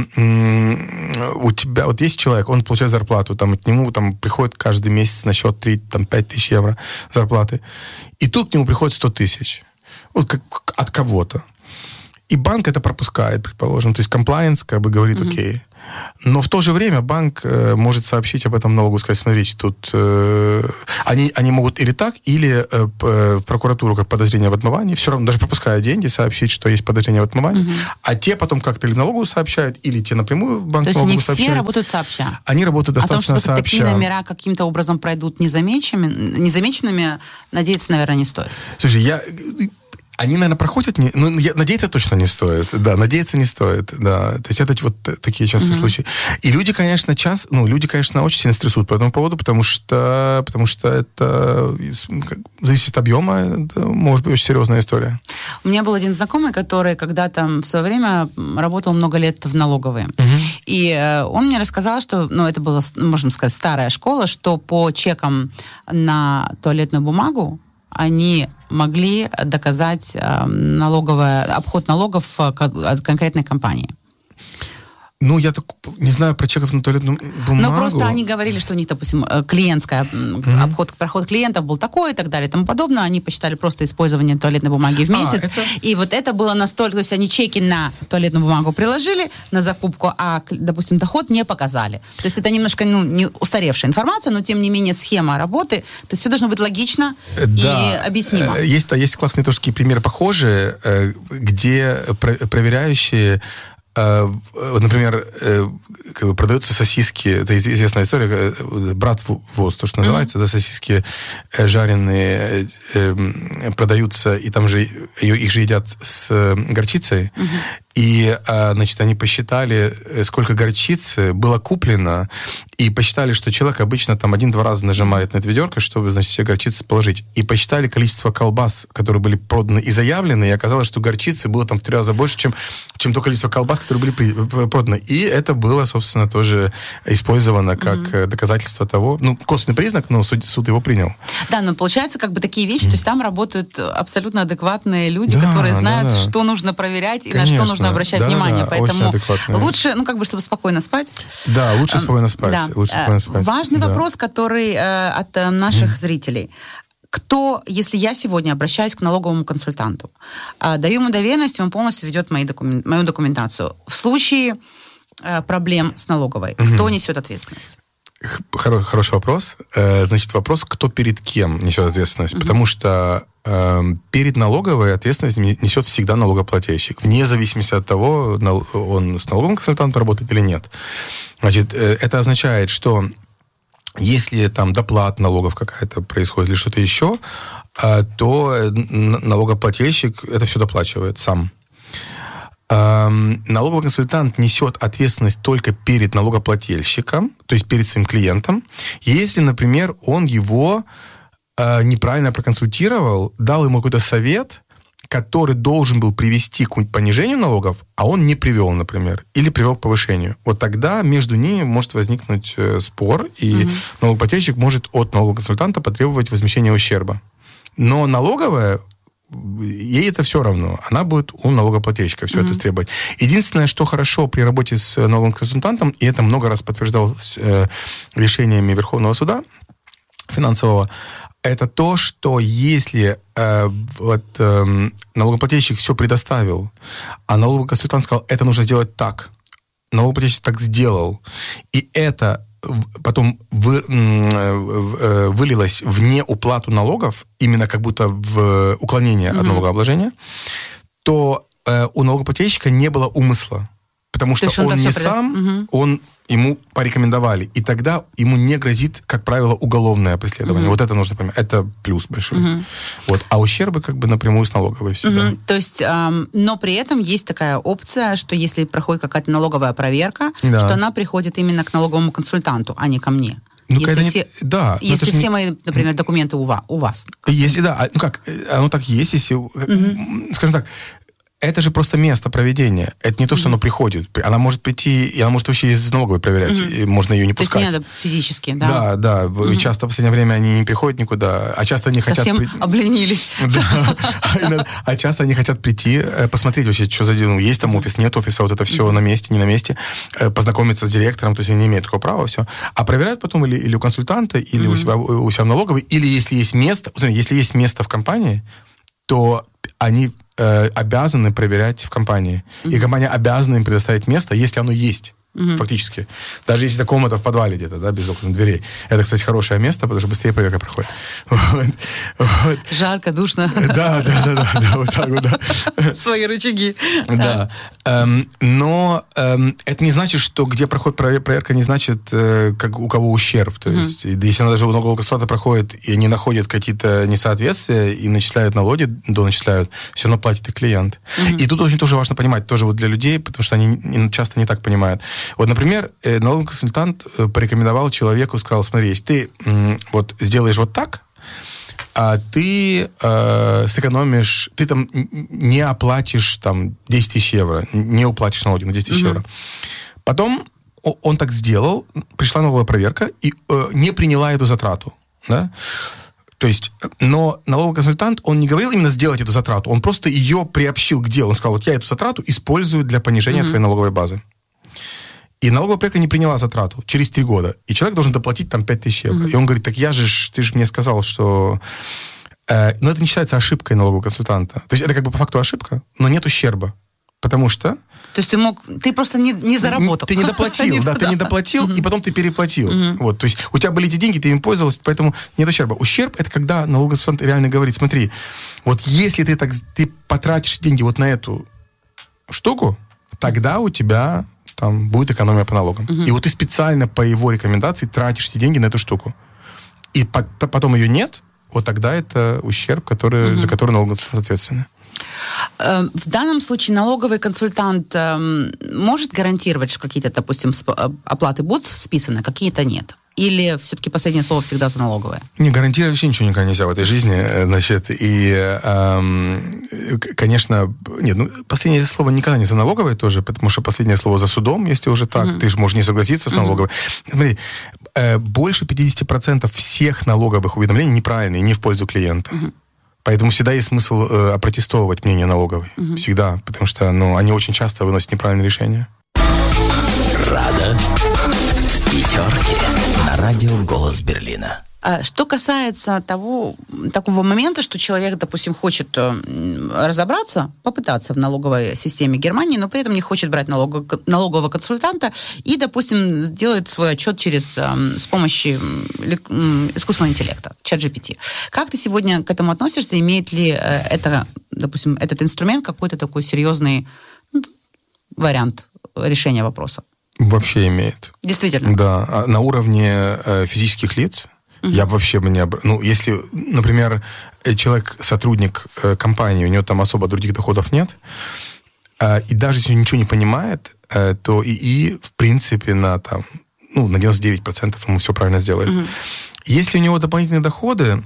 у тебя, вот есть человек, он получает зарплату, там, к нему там приходит каждый месяц на счет 5 тысяч евро зарплаты, и тут к нему приходит 100 тысяч. Вот как от кого-то. И банк это пропускает, предположим. То есть комплаенс как бы говорит окей. Но в то же время банк может сообщить об этом налогу, сказать, смотрите, тут они могут или так, или в прокуратуру как подозрение в отмывании, все равно, даже пропуская деньги, сообщить, что есть подозрение в отмывании, а те потом как-то или налогу сообщают, или те напрямую в банк налогу сообщают. То есть они все работают сообща? Они работают достаточно сообща. О том, что такие номера каким-то образом пройдут незамеченными, надеяться, наверное, не стоит. Слушай, они, наверное, проходят... надеяться точно не стоит. Да, надеяться не стоит. Да. То есть это вот такие частые случаи. И люди, конечно, очень сильно стрессуют по этому поводу, потому что это зависит от объема. Это может быть очень серьезная история. У меня был один знакомый, который когда-то в свое время работал много лет в налоговой. И он мне рассказал, что, это была, можно сказать, старая школа, что по чекам на туалетную бумагу они могли доказать обход налогов от конкретной компании. Я так не знаю про чеков на туалетную бумагу. Но просто они говорили, что у них, допустим, проход клиентов был такой и так далее и тому подобное. Они посчитали просто использование туалетной бумаги в месяц. И вот это было настолько... То есть они чеки на туалетную бумагу приложили, на закупку, а, допустим, доход не показали. То есть это немножко не устаревшая информация, но, тем не менее, схема работы. То есть все должно быть логично и объяснимо. Есть классные тоже такие примеры похожие, где проверяющие... Например, продаются сосиски, это известная история, братвурст, то, что называется, сосиски жареные продаются, и там же их же едят с горчицей. И, значит, они посчитали, сколько горчицы было куплено, и посчитали, что человек обычно там 1-2 раза нажимает на это ведерко, чтобы, значит, все горчицы положить. И посчитали количество колбас, которые были проданы и заявлены, и оказалось, что горчицы было там в 3 раза больше, чем то количество колбас, которые были проданы. И это было, собственно, тоже использовано как доказательство того, косвенный признак, но суд его принял. Да, но получается, как бы такие вещи, то есть там работают абсолютно адекватные люди, которые знают, что нужно проверять и на что нужно обращать внимание. Поэтому лучше, чтобы спокойно спать. Да, лучше спокойно спать. Да. Важный вопрос, который от наших зрителей. Кто, если я сегодня обращаюсь к налоговому консультанту, даю ему доверенность, он полностью ведет мою документацию. В случае проблем с налоговой, кто несет ответственность? Хороший вопрос. Значит, вопрос, кто перед кем несет ответственность. Потому что перед налоговой ответственность несет всегда налогоплательщик, вне зависимости от того, он с налоговым консультантом работает или нет. Значит, это означает, что если там доплата налогов какая-то происходит или что-то еще, то налогоплательщик это все доплачивает сам. Налоговый консультант несет ответственность только перед налогоплательщиком, то есть перед своим клиентом, если, например, он его неправильно проконсультировал, дал ему какой-то совет, который должен был привести к понижению налогов, а он не привел, например, или привел к повышению. Вот тогда между ними может возникнуть спор, и налогоплательщик может от налогового консультанта потребовать возмещения ущерба. Но налоговая, ей это все равно. Она будет у налогоплательщика все это требовать. Единственное, что хорошо при работе с налоговым консультантом, и это много раз подтверждалось решениями Верховного суда финансового, это то, что если налогоплательщик все предоставил, а налоговый консультант сказал, это нужно сделать так, налогоплательщик так сделал, и это потом вылилось в неуплату налогов, именно как будто в уклонение от налогообложения, то у налогоплательщика не было умысла. Потому что он не сам, ему порекомендовали. И тогда ему не грозит, как правило, уголовное преследование. Вот это нужно понимать. Это плюс большой. Вот. А ущербы как бы напрямую с налоговой всегда. То есть, но при этом есть такая опция, что если проходит какая-то налоговая проверка, что она приходит именно к налоговому консультанту, а не ко мне. Ну, если все мои, например, документы у вас. Если оно так есть, если, скажем так, это же просто место проведения. Это не то, что оно приходит. Она может прийти, и она может вообще из налоговой проверять. И можно ее не пускать. То есть не надо физически, да? Да. Часто в последнее время они не приходят никуда. А часто они совсем обленились. Да. А часто они хотят прийти, посмотреть вообще, что за дело. Есть там офис, нет офиса, вот это все на месте, не на месте. Познакомиться с директором, то есть они не имеют такого права, все. А проверяют потом или у консультанта, или у себя в налоговой, или если есть место в компании, то они обязаны проверять в компании. И компания обязана им предоставить место, если оно есть. Фактически. Даже если это комната в подвале где-то, да, без окон, дверей. Это, кстати, хорошее место, потому что быстрее проверка проходит. Вот. Жарко, душно. Да, вот так вот, да. Свои рычаги. Да. Но это не значит, что где проходит проверка, не значит, как у кого ущерб. То есть, если она даже у налогового консультанта проходит, и они находят какие-то несоответствия, и начисляют налоги, доначисляют, все равно платит и клиент. И тут очень тоже важно понимать, тоже вот для людей, потому что они часто не так понимают. Вот, например, налоговый консультант порекомендовал человеку, сказал, смотри, если ты вот сделаешь вот так, а ты сэкономишь, ты там не оплатишь там 10 тысяч евро, не уплатишь налоги на 10 тысяч евро. Потом он так сделал, пришла налоговая проверка и не приняла эту затрату, да? То есть, но налоговый консультант, он не говорил именно сделать эту затрату, он просто ее приобщил к делу. Он сказал, вот я эту затрату использую для понижения твоей налоговой базы. И налоговая проверка не приняла затрату через 3 года. И человек должен доплатить там 5 тысяч евро. И он говорит, так ты же мне сказал, что... Но это не считается ошибкой налогового консультанта. То есть это как бы по факту ошибка, но нет ущерба. Потому что... То есть ты просто не заработал. Ты не доплатил, да, ты не доплатил, и потом ты переплатил. Вот, то есть у тебя были эти деньги, ты им пользовался, поэтому нет ущерба. Ущерб — это когда налоговый консультант реально говорит, смотри, вот если ты потратишь деньги вот на эту штуку, тогда у тебя... там будет экономия по налогам. И вот ты специально по его рекомендации тратишь эти деньги на эту штуку. И потом ее нет, вот тогда это ущерб, за который налоговый консультант ответственен. В данном случае налоговый консультант может гарантировать, что какие-то, допустим, оплаты будут списаны, какие-то нет? Или все-таки последнее слово всегда за налоговое? Не, гарантировать вообще ничего никогда нельзя в этой жизни. Значит, и, конечно, последнее слово никогда не за налоговое тоже, потому что последнее слово за судом, если уже так. Ты же можешь не согласиться с налоговой. Смотри, больше 50% всех налоговых уведомлений неправильные, не в пользу клиента. Поэтому всегда есть смысл опротестовывать мнение налоговой. Всегда. Потому что они очень часто выносят неправильные решения. Рада пятерки на радио «Голос Берлина». Что касается такого момента, что человек, допустим, хочет разобраться, попытаться в налоговой системе Германии, но при этом не хочет брать налогового консультанта и, допустим, делает свой отчет с помощью искусственного интеллекта, ChatGPT. Как ты сегодня к этому относишься? Имеет ли этот инструмент какой-то такой серьезный вариант решения вопроса? Вообще имеет. Действительно? Да. На уровне физических лиц я бы вообще если, например, человек, сотрудник компании, у него там особо других доходов нет, и даже если он ничего не понимает, то ИИ, в принципе, на 99% ему все правильно сделает. Если у него дополнительные доходы,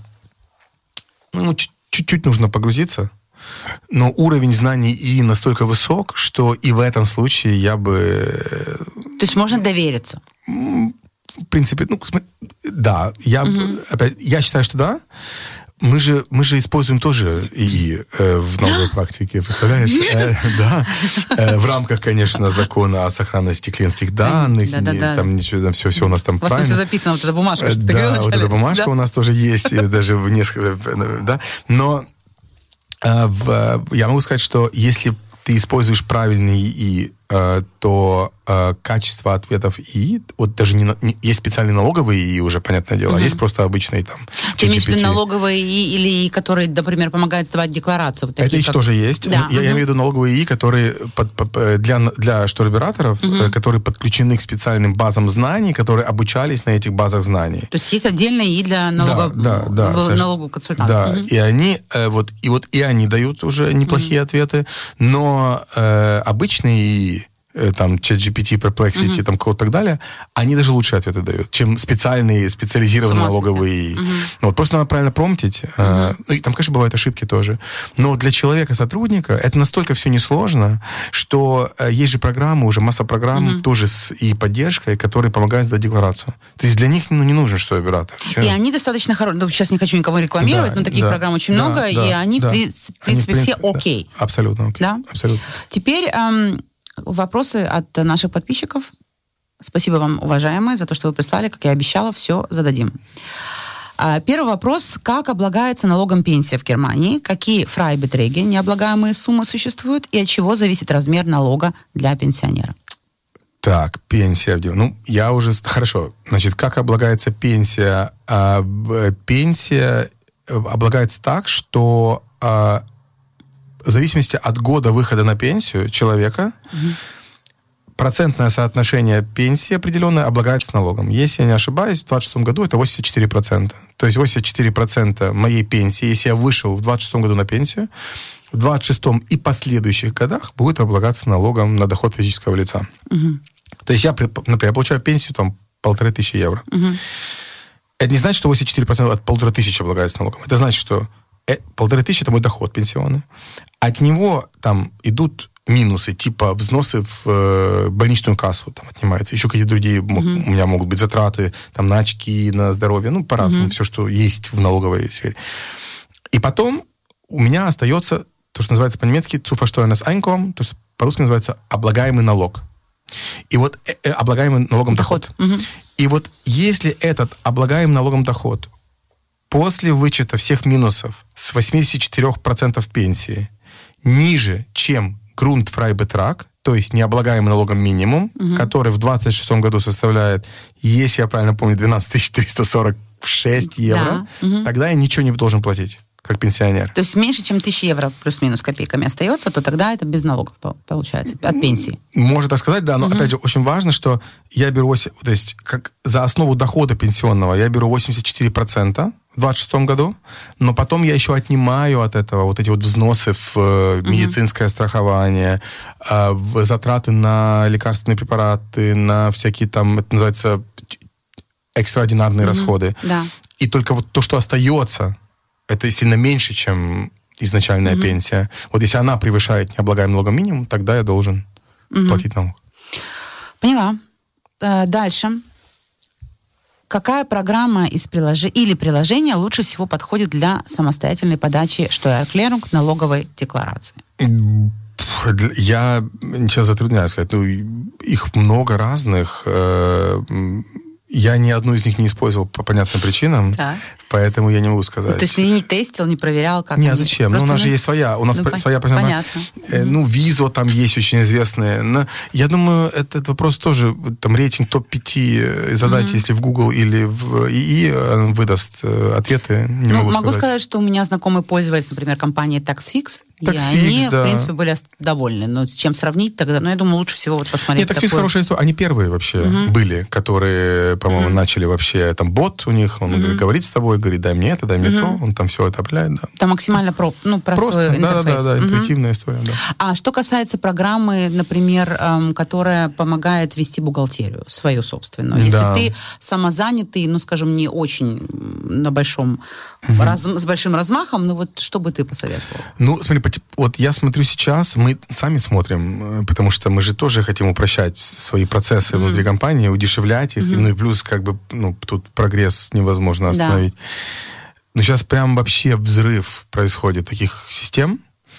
ему чуть-чуть нужно погрузиться, но уровень знаний ИИ настолько высок, что и в этом случае я бы... То есть можно довериться? В принципе, да. Я считаю, что да. Мы же используем тоже ИИ в налоговой практике, представляешь? Да. В рамках, конечно, закона о сохранности клиентских данных. Там ничего, все у нас там правильно. У вас все записано, вот эта бумажка, что ты говорил вначале. Да, вот эта бумажка у нас тоже есть, даже в несколько... Да. Но я могу сказать, что если ты используешь правильный ИИ, то качество ответов ИИ, вот даже есть специальные налоговые ИИ уже, понятное дело, а есть просто обычные там Ты имеешь в виду налоговые ИИ или ИИ, которые, например, помогают сдавать декларацию? Вот такие, это еще тоже есть. Да. Я имею в виду налоговые ИИ, которые для штурбюраторов, которые подключены к специальным базам знаний, которые обучались на этих базах знаний. То есть есть отдельные ИИ для налоговых консультантов. Да, и они дают уже неплохие ответы, но обычные ИИ, там, ChatGPT, Perplexity, там, кого-то так далее, они даже лучшие ответы дают, чем специализированные налоговые ИИ. Вот, просто надо правильно промптить. И там, конечно, бывают ошибки тоже. Но для человека-сотрудника это настолько все несложно, что есть же программы, уже масса программ, тоже с и-поддержкой, которые помогают сдать декларацию. То есть для них не нужен штурбюратор. И они достаточно хорошие. Сейчас не хочу никого рекламировать, но таких программ очень много, и они, в принципе, все окей. Да. Абсолютно окей. Да? Абсолютно. Теперь вопросы от наших подписчиков. Спасибо вам, уважаемые, за то, что вы прислали. Как я обещала, все зададим. Первый вопрос. Как облагается налогом пенсия в Германии? Какие фрайбетреги, необлагаемые суммы, существуют? И от чего зависит размер налога для пенсионера? Так, пенсия. Я уже... Хорошо. Значит, как облагается пенсия? Пенсия облагается так, что в зависимости от года выхода на пенсию человека, процентное соотношение пенсии определенное облагается налогом. Если я не ошибаюсь, в 2026 году это 84%. То есть 84% моей пенсии, если я вышел в 2026 году на пенсию, в 2026 и последующих годах будет облагаться налогом на доход физического лица. То есть я, например, я получаю пенсию там 1500 евро. Это не значит, что 84% от 1500 облагается налогом. Это значит, что 1500 это мой доход пенсионный. От него там идут минусы, типа взносы в больничную кассу там отнимаются. Еще какие-то другие у меня могут быть затраты там, на очки, на здоровье. По-разному. Все, что есть в налоговой сфере. И потом у меня остается то, что называется по-немецки Zuversteuerndes Einkommen, то, что по-русски называется облагаемый налог. И вот облагаемый налогом доход. И вот если этот облагаемый налогом доход после вычета всех минусов с 84% пенсии ниже, чем Grundfreibetrag, то есть необлагаемый налогом минимум, который в 2026 году составляет, если я правильно помню, 12 346 евро, тогда я ничего не должен платить, как пенсионер. То есть меньше, чем 1000 евро плюс-минус копейками остается, то тогда это без налогов получается, от пенсии. Можно так сказать, да, но опять же очень важно, что я беру, то есть как за основу дохода пенсионного я беру 84%, в 2026 году, но потом я еще отнимаю от этого вот эти вот взносы в медицинское страхование, в затраты на лекарственные препараты, на всякие там, это называется, экстраординарные расходы. Да. И только вот то, что остается, это сильно меньше, чем изначальная пенсия. Вот если она превышает необлагаемый налогом минимум, тогда я должен платить налог. Поняла. Дальше. Какая программа из приложения лучше всего подходит для самостоятельной подачи Steuererklärung налоговой декларации? Я сейчас затрудняюсь сказать. Их много разных. Я ни одну из них не использовал по понятным причинам, поэтому я не могу сказать. То есть ты не тестил, не проверял, как не, а зачем? У нас же есть своя. У нас своя программа. Понятно. Визо там есть очень известные. Но я думаю, этот вопрос тоже, там, рейтинг топ-5 задать, если в Google или в ИИ выдаст ответы, не могу сказать. Могу сказать, что у меня знакомый пользователь, например, компании TaxFix, и они, в принципе, были довольны. Но с чем сравнить тогда? Я думаю, лучше всего вот посмотреть. Нет, TaxFix хорошая история. Они первые вообще были, которые, по-моему, начали вообще, там бот у них, он говорит с тобой, говорит, дай мне это, дай мне то, он там все это определяет, да. Там максимально простой интерфейс. Да, интуитивная история, да. А что касается программы, например, которая помогает вести бухгалтерию, свою собственную. Если ты самозанятый, скажем, не очень на большом, с большим размахом, вот что бы ты посоветовал? Смотри, вот я смотрю сейчас, мы сами смотрим, потому что мы же тоже хотим упрощать свои процессы внутри компании, удешевлять их, и плюс тут прогресс невозможно остановить. Но сейчас прям вообще взрыв происходит таких систем.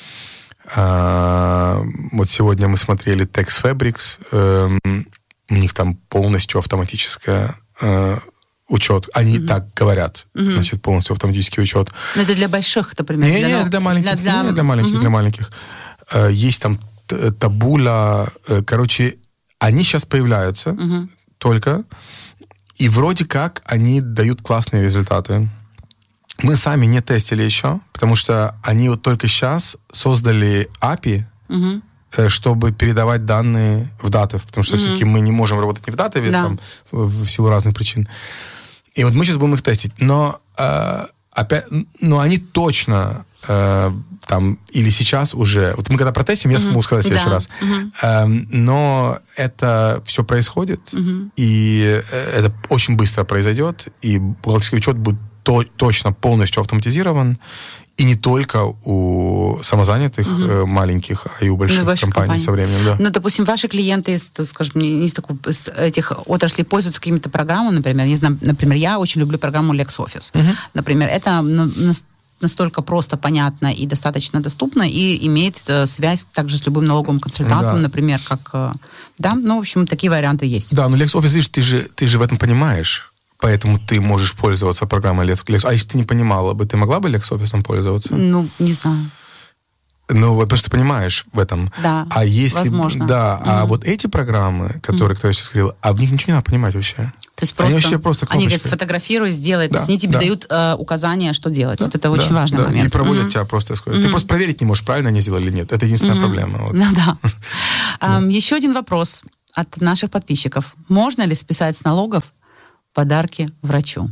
Вот сегодня мы смотрели TaxFabrics, у них там полностью автоматическая учет. Они так говорят, значит, полностью автоматический учет. Но это для больших, например? Нет, для маленьких. Для маленьких. Есть там Табула, Они сейчас появляются только, и вроде как они дают классные результаты. Мы сами не тестили еще, потому что они вот только сейчас создали API, чтобы передавать данные в Datev, потому что все-таки мы не можем работать не в Datev, там, в силу разных причин. И вот мы сейчас будем их тестить. Но они точно там, или сейчас уже... Вот мы когда протестим, я смогу сказать в следующий раз. Но это все происходит, и это очень быстро произойдет, и бухгалтерский учет будет точно полностью автоматизирован, и не только у самозанятых маленьких, а и у больших компаний со временем. Да. Ну, допустим, ваши клиенты, скажем, из этих отраслей пользуются какими-то программами, например, не знаю, например, я очень люблю программу LexOffice. Например, это настолько просто, понятно и достаточно доступно, и имеет связь также с любым налоговым консультантом, например, как... Да, ну, в общем, такие варианты есть. Да, но LexOffice, видишь, ты же в этом понимаешь. Поэтому ты можешь пользоваться программой LexOffice. А если ты не понимала бы, ты могла бы LexOffice пользоваться? Ну, не знаю. Ну, потому что ты понимаешь в этом. Да, а если, возможно. Да, а вот эти программы, которые, кто я сейчас говорил, в них ничего не надо понимать вообще. То есть просто, они вообще просто они говорят, сфотографируй, сделай. Да, то есть они тебе дают указания, что делать. Вот это очень важный момент. И проводят тебя просто. Ты просто проверить не можешь, правильно они сделали или нет. Это единственная проблема. Вот. Ну да. Еще один вопрос от наших подписчиков. Можно ли списать с налогов подарки врачу?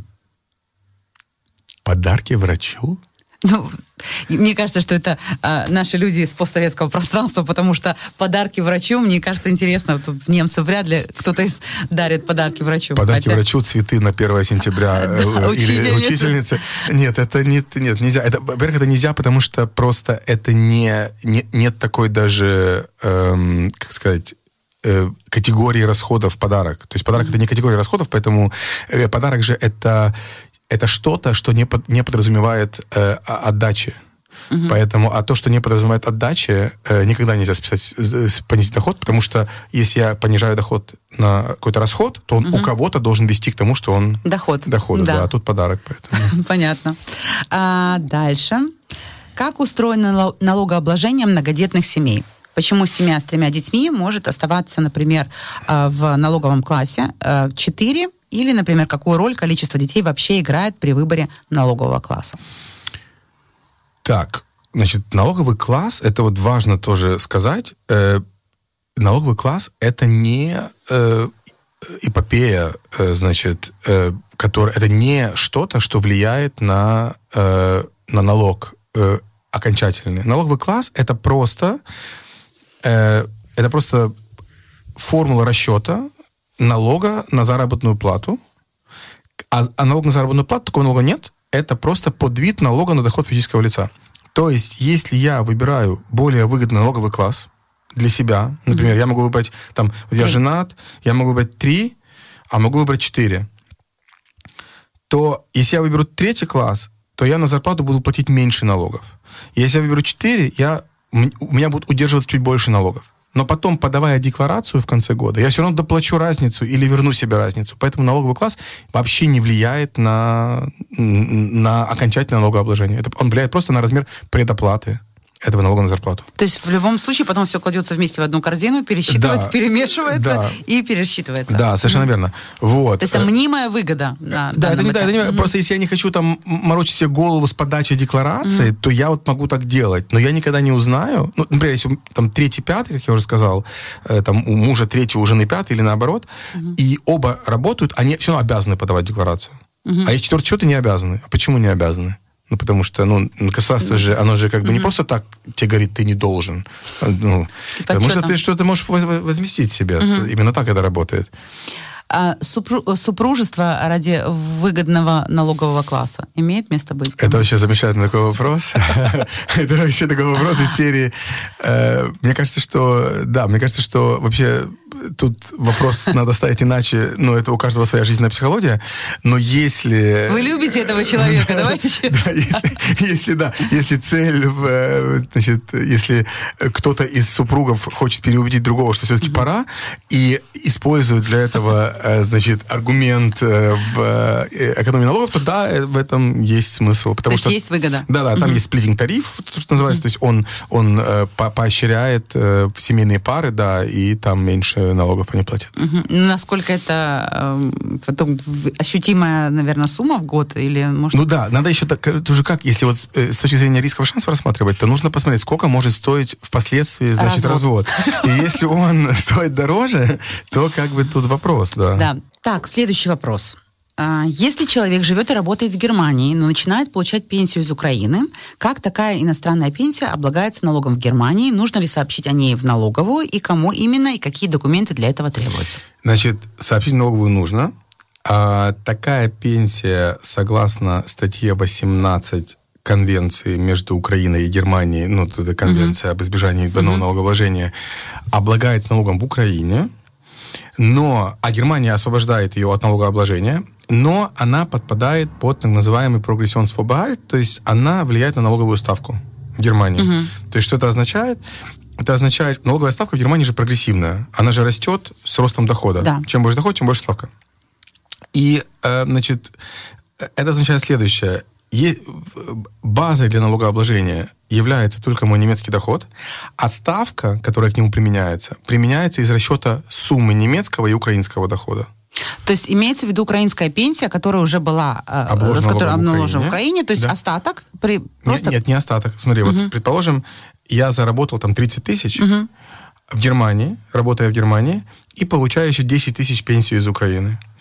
Подарки врачу? Ну, мне кажется, что это наши люди из постсоветского пространства, потому что подарки врачу, мне кажется, интересно. Вот немцев вряд ли кто-то дарит подарки врачу. Подарки врачу, цветы на 1 сентября или учительнице. Нет, это нельзя. Во-первых, это нельзя, потому что просто это нет такой даже, как сказать, категории расходов в подарок. То есть подарок это не категория расходов, поэтому подарок же это что-то, что не подразумевает отдачи. Поэтому, а то, что не подразумевает отдачи, никогда нельзя списать, понизить доход, потому что если я понижаю доход на какой-то расход, то он у кого-то должен вести к тому, что он... Доход, да, а тут подарок. Поэтому. Понятно. Дальше. Как устроено налогообложение многодетных семей? Почему семья с 3 детьми может оставаться, например, в налоговом классе 4, или, например, какую роль количество детей вообще играет при выборе налогового класса? Так, значит, налоговый класс, это вот важно тоже сказать, налоговый класс это не эпопея, значит, это не что-то, что влияет на налог окончательный. Налоговый класс это просто формула расчета налога на заработную плату. А налог на заработную плату, такого налога нет. Это просто подвид налога на доход физического лица. То есть, если я выбираю более выгодный налоговый класс для себя, например, я могу выбрать, там, я женат, я могу выбрать 3, а могу выбрать 4, то если я выберу 3 класс, то я на зарплату буду платить меньше налогов. Если я выберу 4, у меня будут удерживаться чуть больше налогов. Но потом, подавая декларацию в конце года, я все равно доплачу разницу или верну себе разницу. Поэтому налоговый класс вообще не влияет на окончательное налогообложение. Он влияет просто на размер предоплаты этого налога на зарплату. То есть в любом случае потом все кладется вместе в одну корзину, пересчитывается, перемешивается и пересчитывается. Да, совершенно верно. Вот. То есть это мнимая выгода. Это не просто если я не хочу там морочить себе голову с подачей декларации, то я вот могу так делать. Но я никогда не узнаю. Ну, например, если там 3-5, как я уже сказал, там у мужа 3, у жены 5 или наоборот, и оба работают, они все равно обязаны подавать декларацию. А если 4 не обязаны. А почему не обязаны? Ну, потому что, государство же, оно же как бы не просто так тебе говорит, ты не должен. Ну, типа потому что ты что-то можешь возместить себе. Именно так это работает. Супружество ради выгодного налогового класса имеет место быть? Это вообще замечательный такой вопрос. Это вообще такой вопрос из серии. Мне кажется, что вообще тут вопрос надо ставить иначе. Ну, это у каждого своя жизненная психология. Но если... Вы любите этого человека, давайте честно. Если цель, значит, если кто-то из супругов хочет переубедить другого, что все-таки пора, и использует для этого значит, аргумент в экономии налогов, то да, в этом есть смысл. То есть есть выгода. Да, там есть сплитинг-тариф, что называется, то есть он поощряет семейные пары, да, и там меньше налогов они платят. Насколько это ощутимая, наверное, сумма в год? Или, может... Ну да, надо еще так, тоже как, если вот с точки зрения рисков и шансов рассматривать, то нужно посмотреть, сколько может стоить впоследствии, значит, развод. И если он стоит дороже, то как бы тут вопрос, да. Да. Так, следующий вопрос. Если человек живет и работает в Германии, но начинает получать пенсию из Украины, как такая иностранная пенсия облагается налогом в Германии? Нужно ли сообщить о ней в налоговую? И кому именно? И какие документы для этого требуются? Значит, сообщить в налоговую нужно. Такая пенсия, согласно статье 18 Конвенции между Украиной и Германией, ну, это конвенция об избежании двойного налогообложения, облагается налогом в Украине, а Германия освобождает ее от налогообложения, но она подпадает под так называемый прогрессионсфорбehalt, то есть она влияет на налоговую ставку в Германии. То есть что это означает? Это означает, налоговая ставка в Германии же прогрессивная, она же растет с ростом дохода. Да. Чем больше доход, тем больше ставка. И, значит, это означает следующее. Базой для налогообложения является только мой немецкий доход, а ставка, которая к нему применяется из расчета суммы немецкого и украинского дохода. То есть имеется в виду украинская пенсия, которая уже была обложена в Украине, то есть да. Остаток? Нет, не остаток. Смотри, вот, предположим, я заработал там 30 тысяч в Германии, работая в Германии, и получаю еще 10 тысяч пенсию из Украины.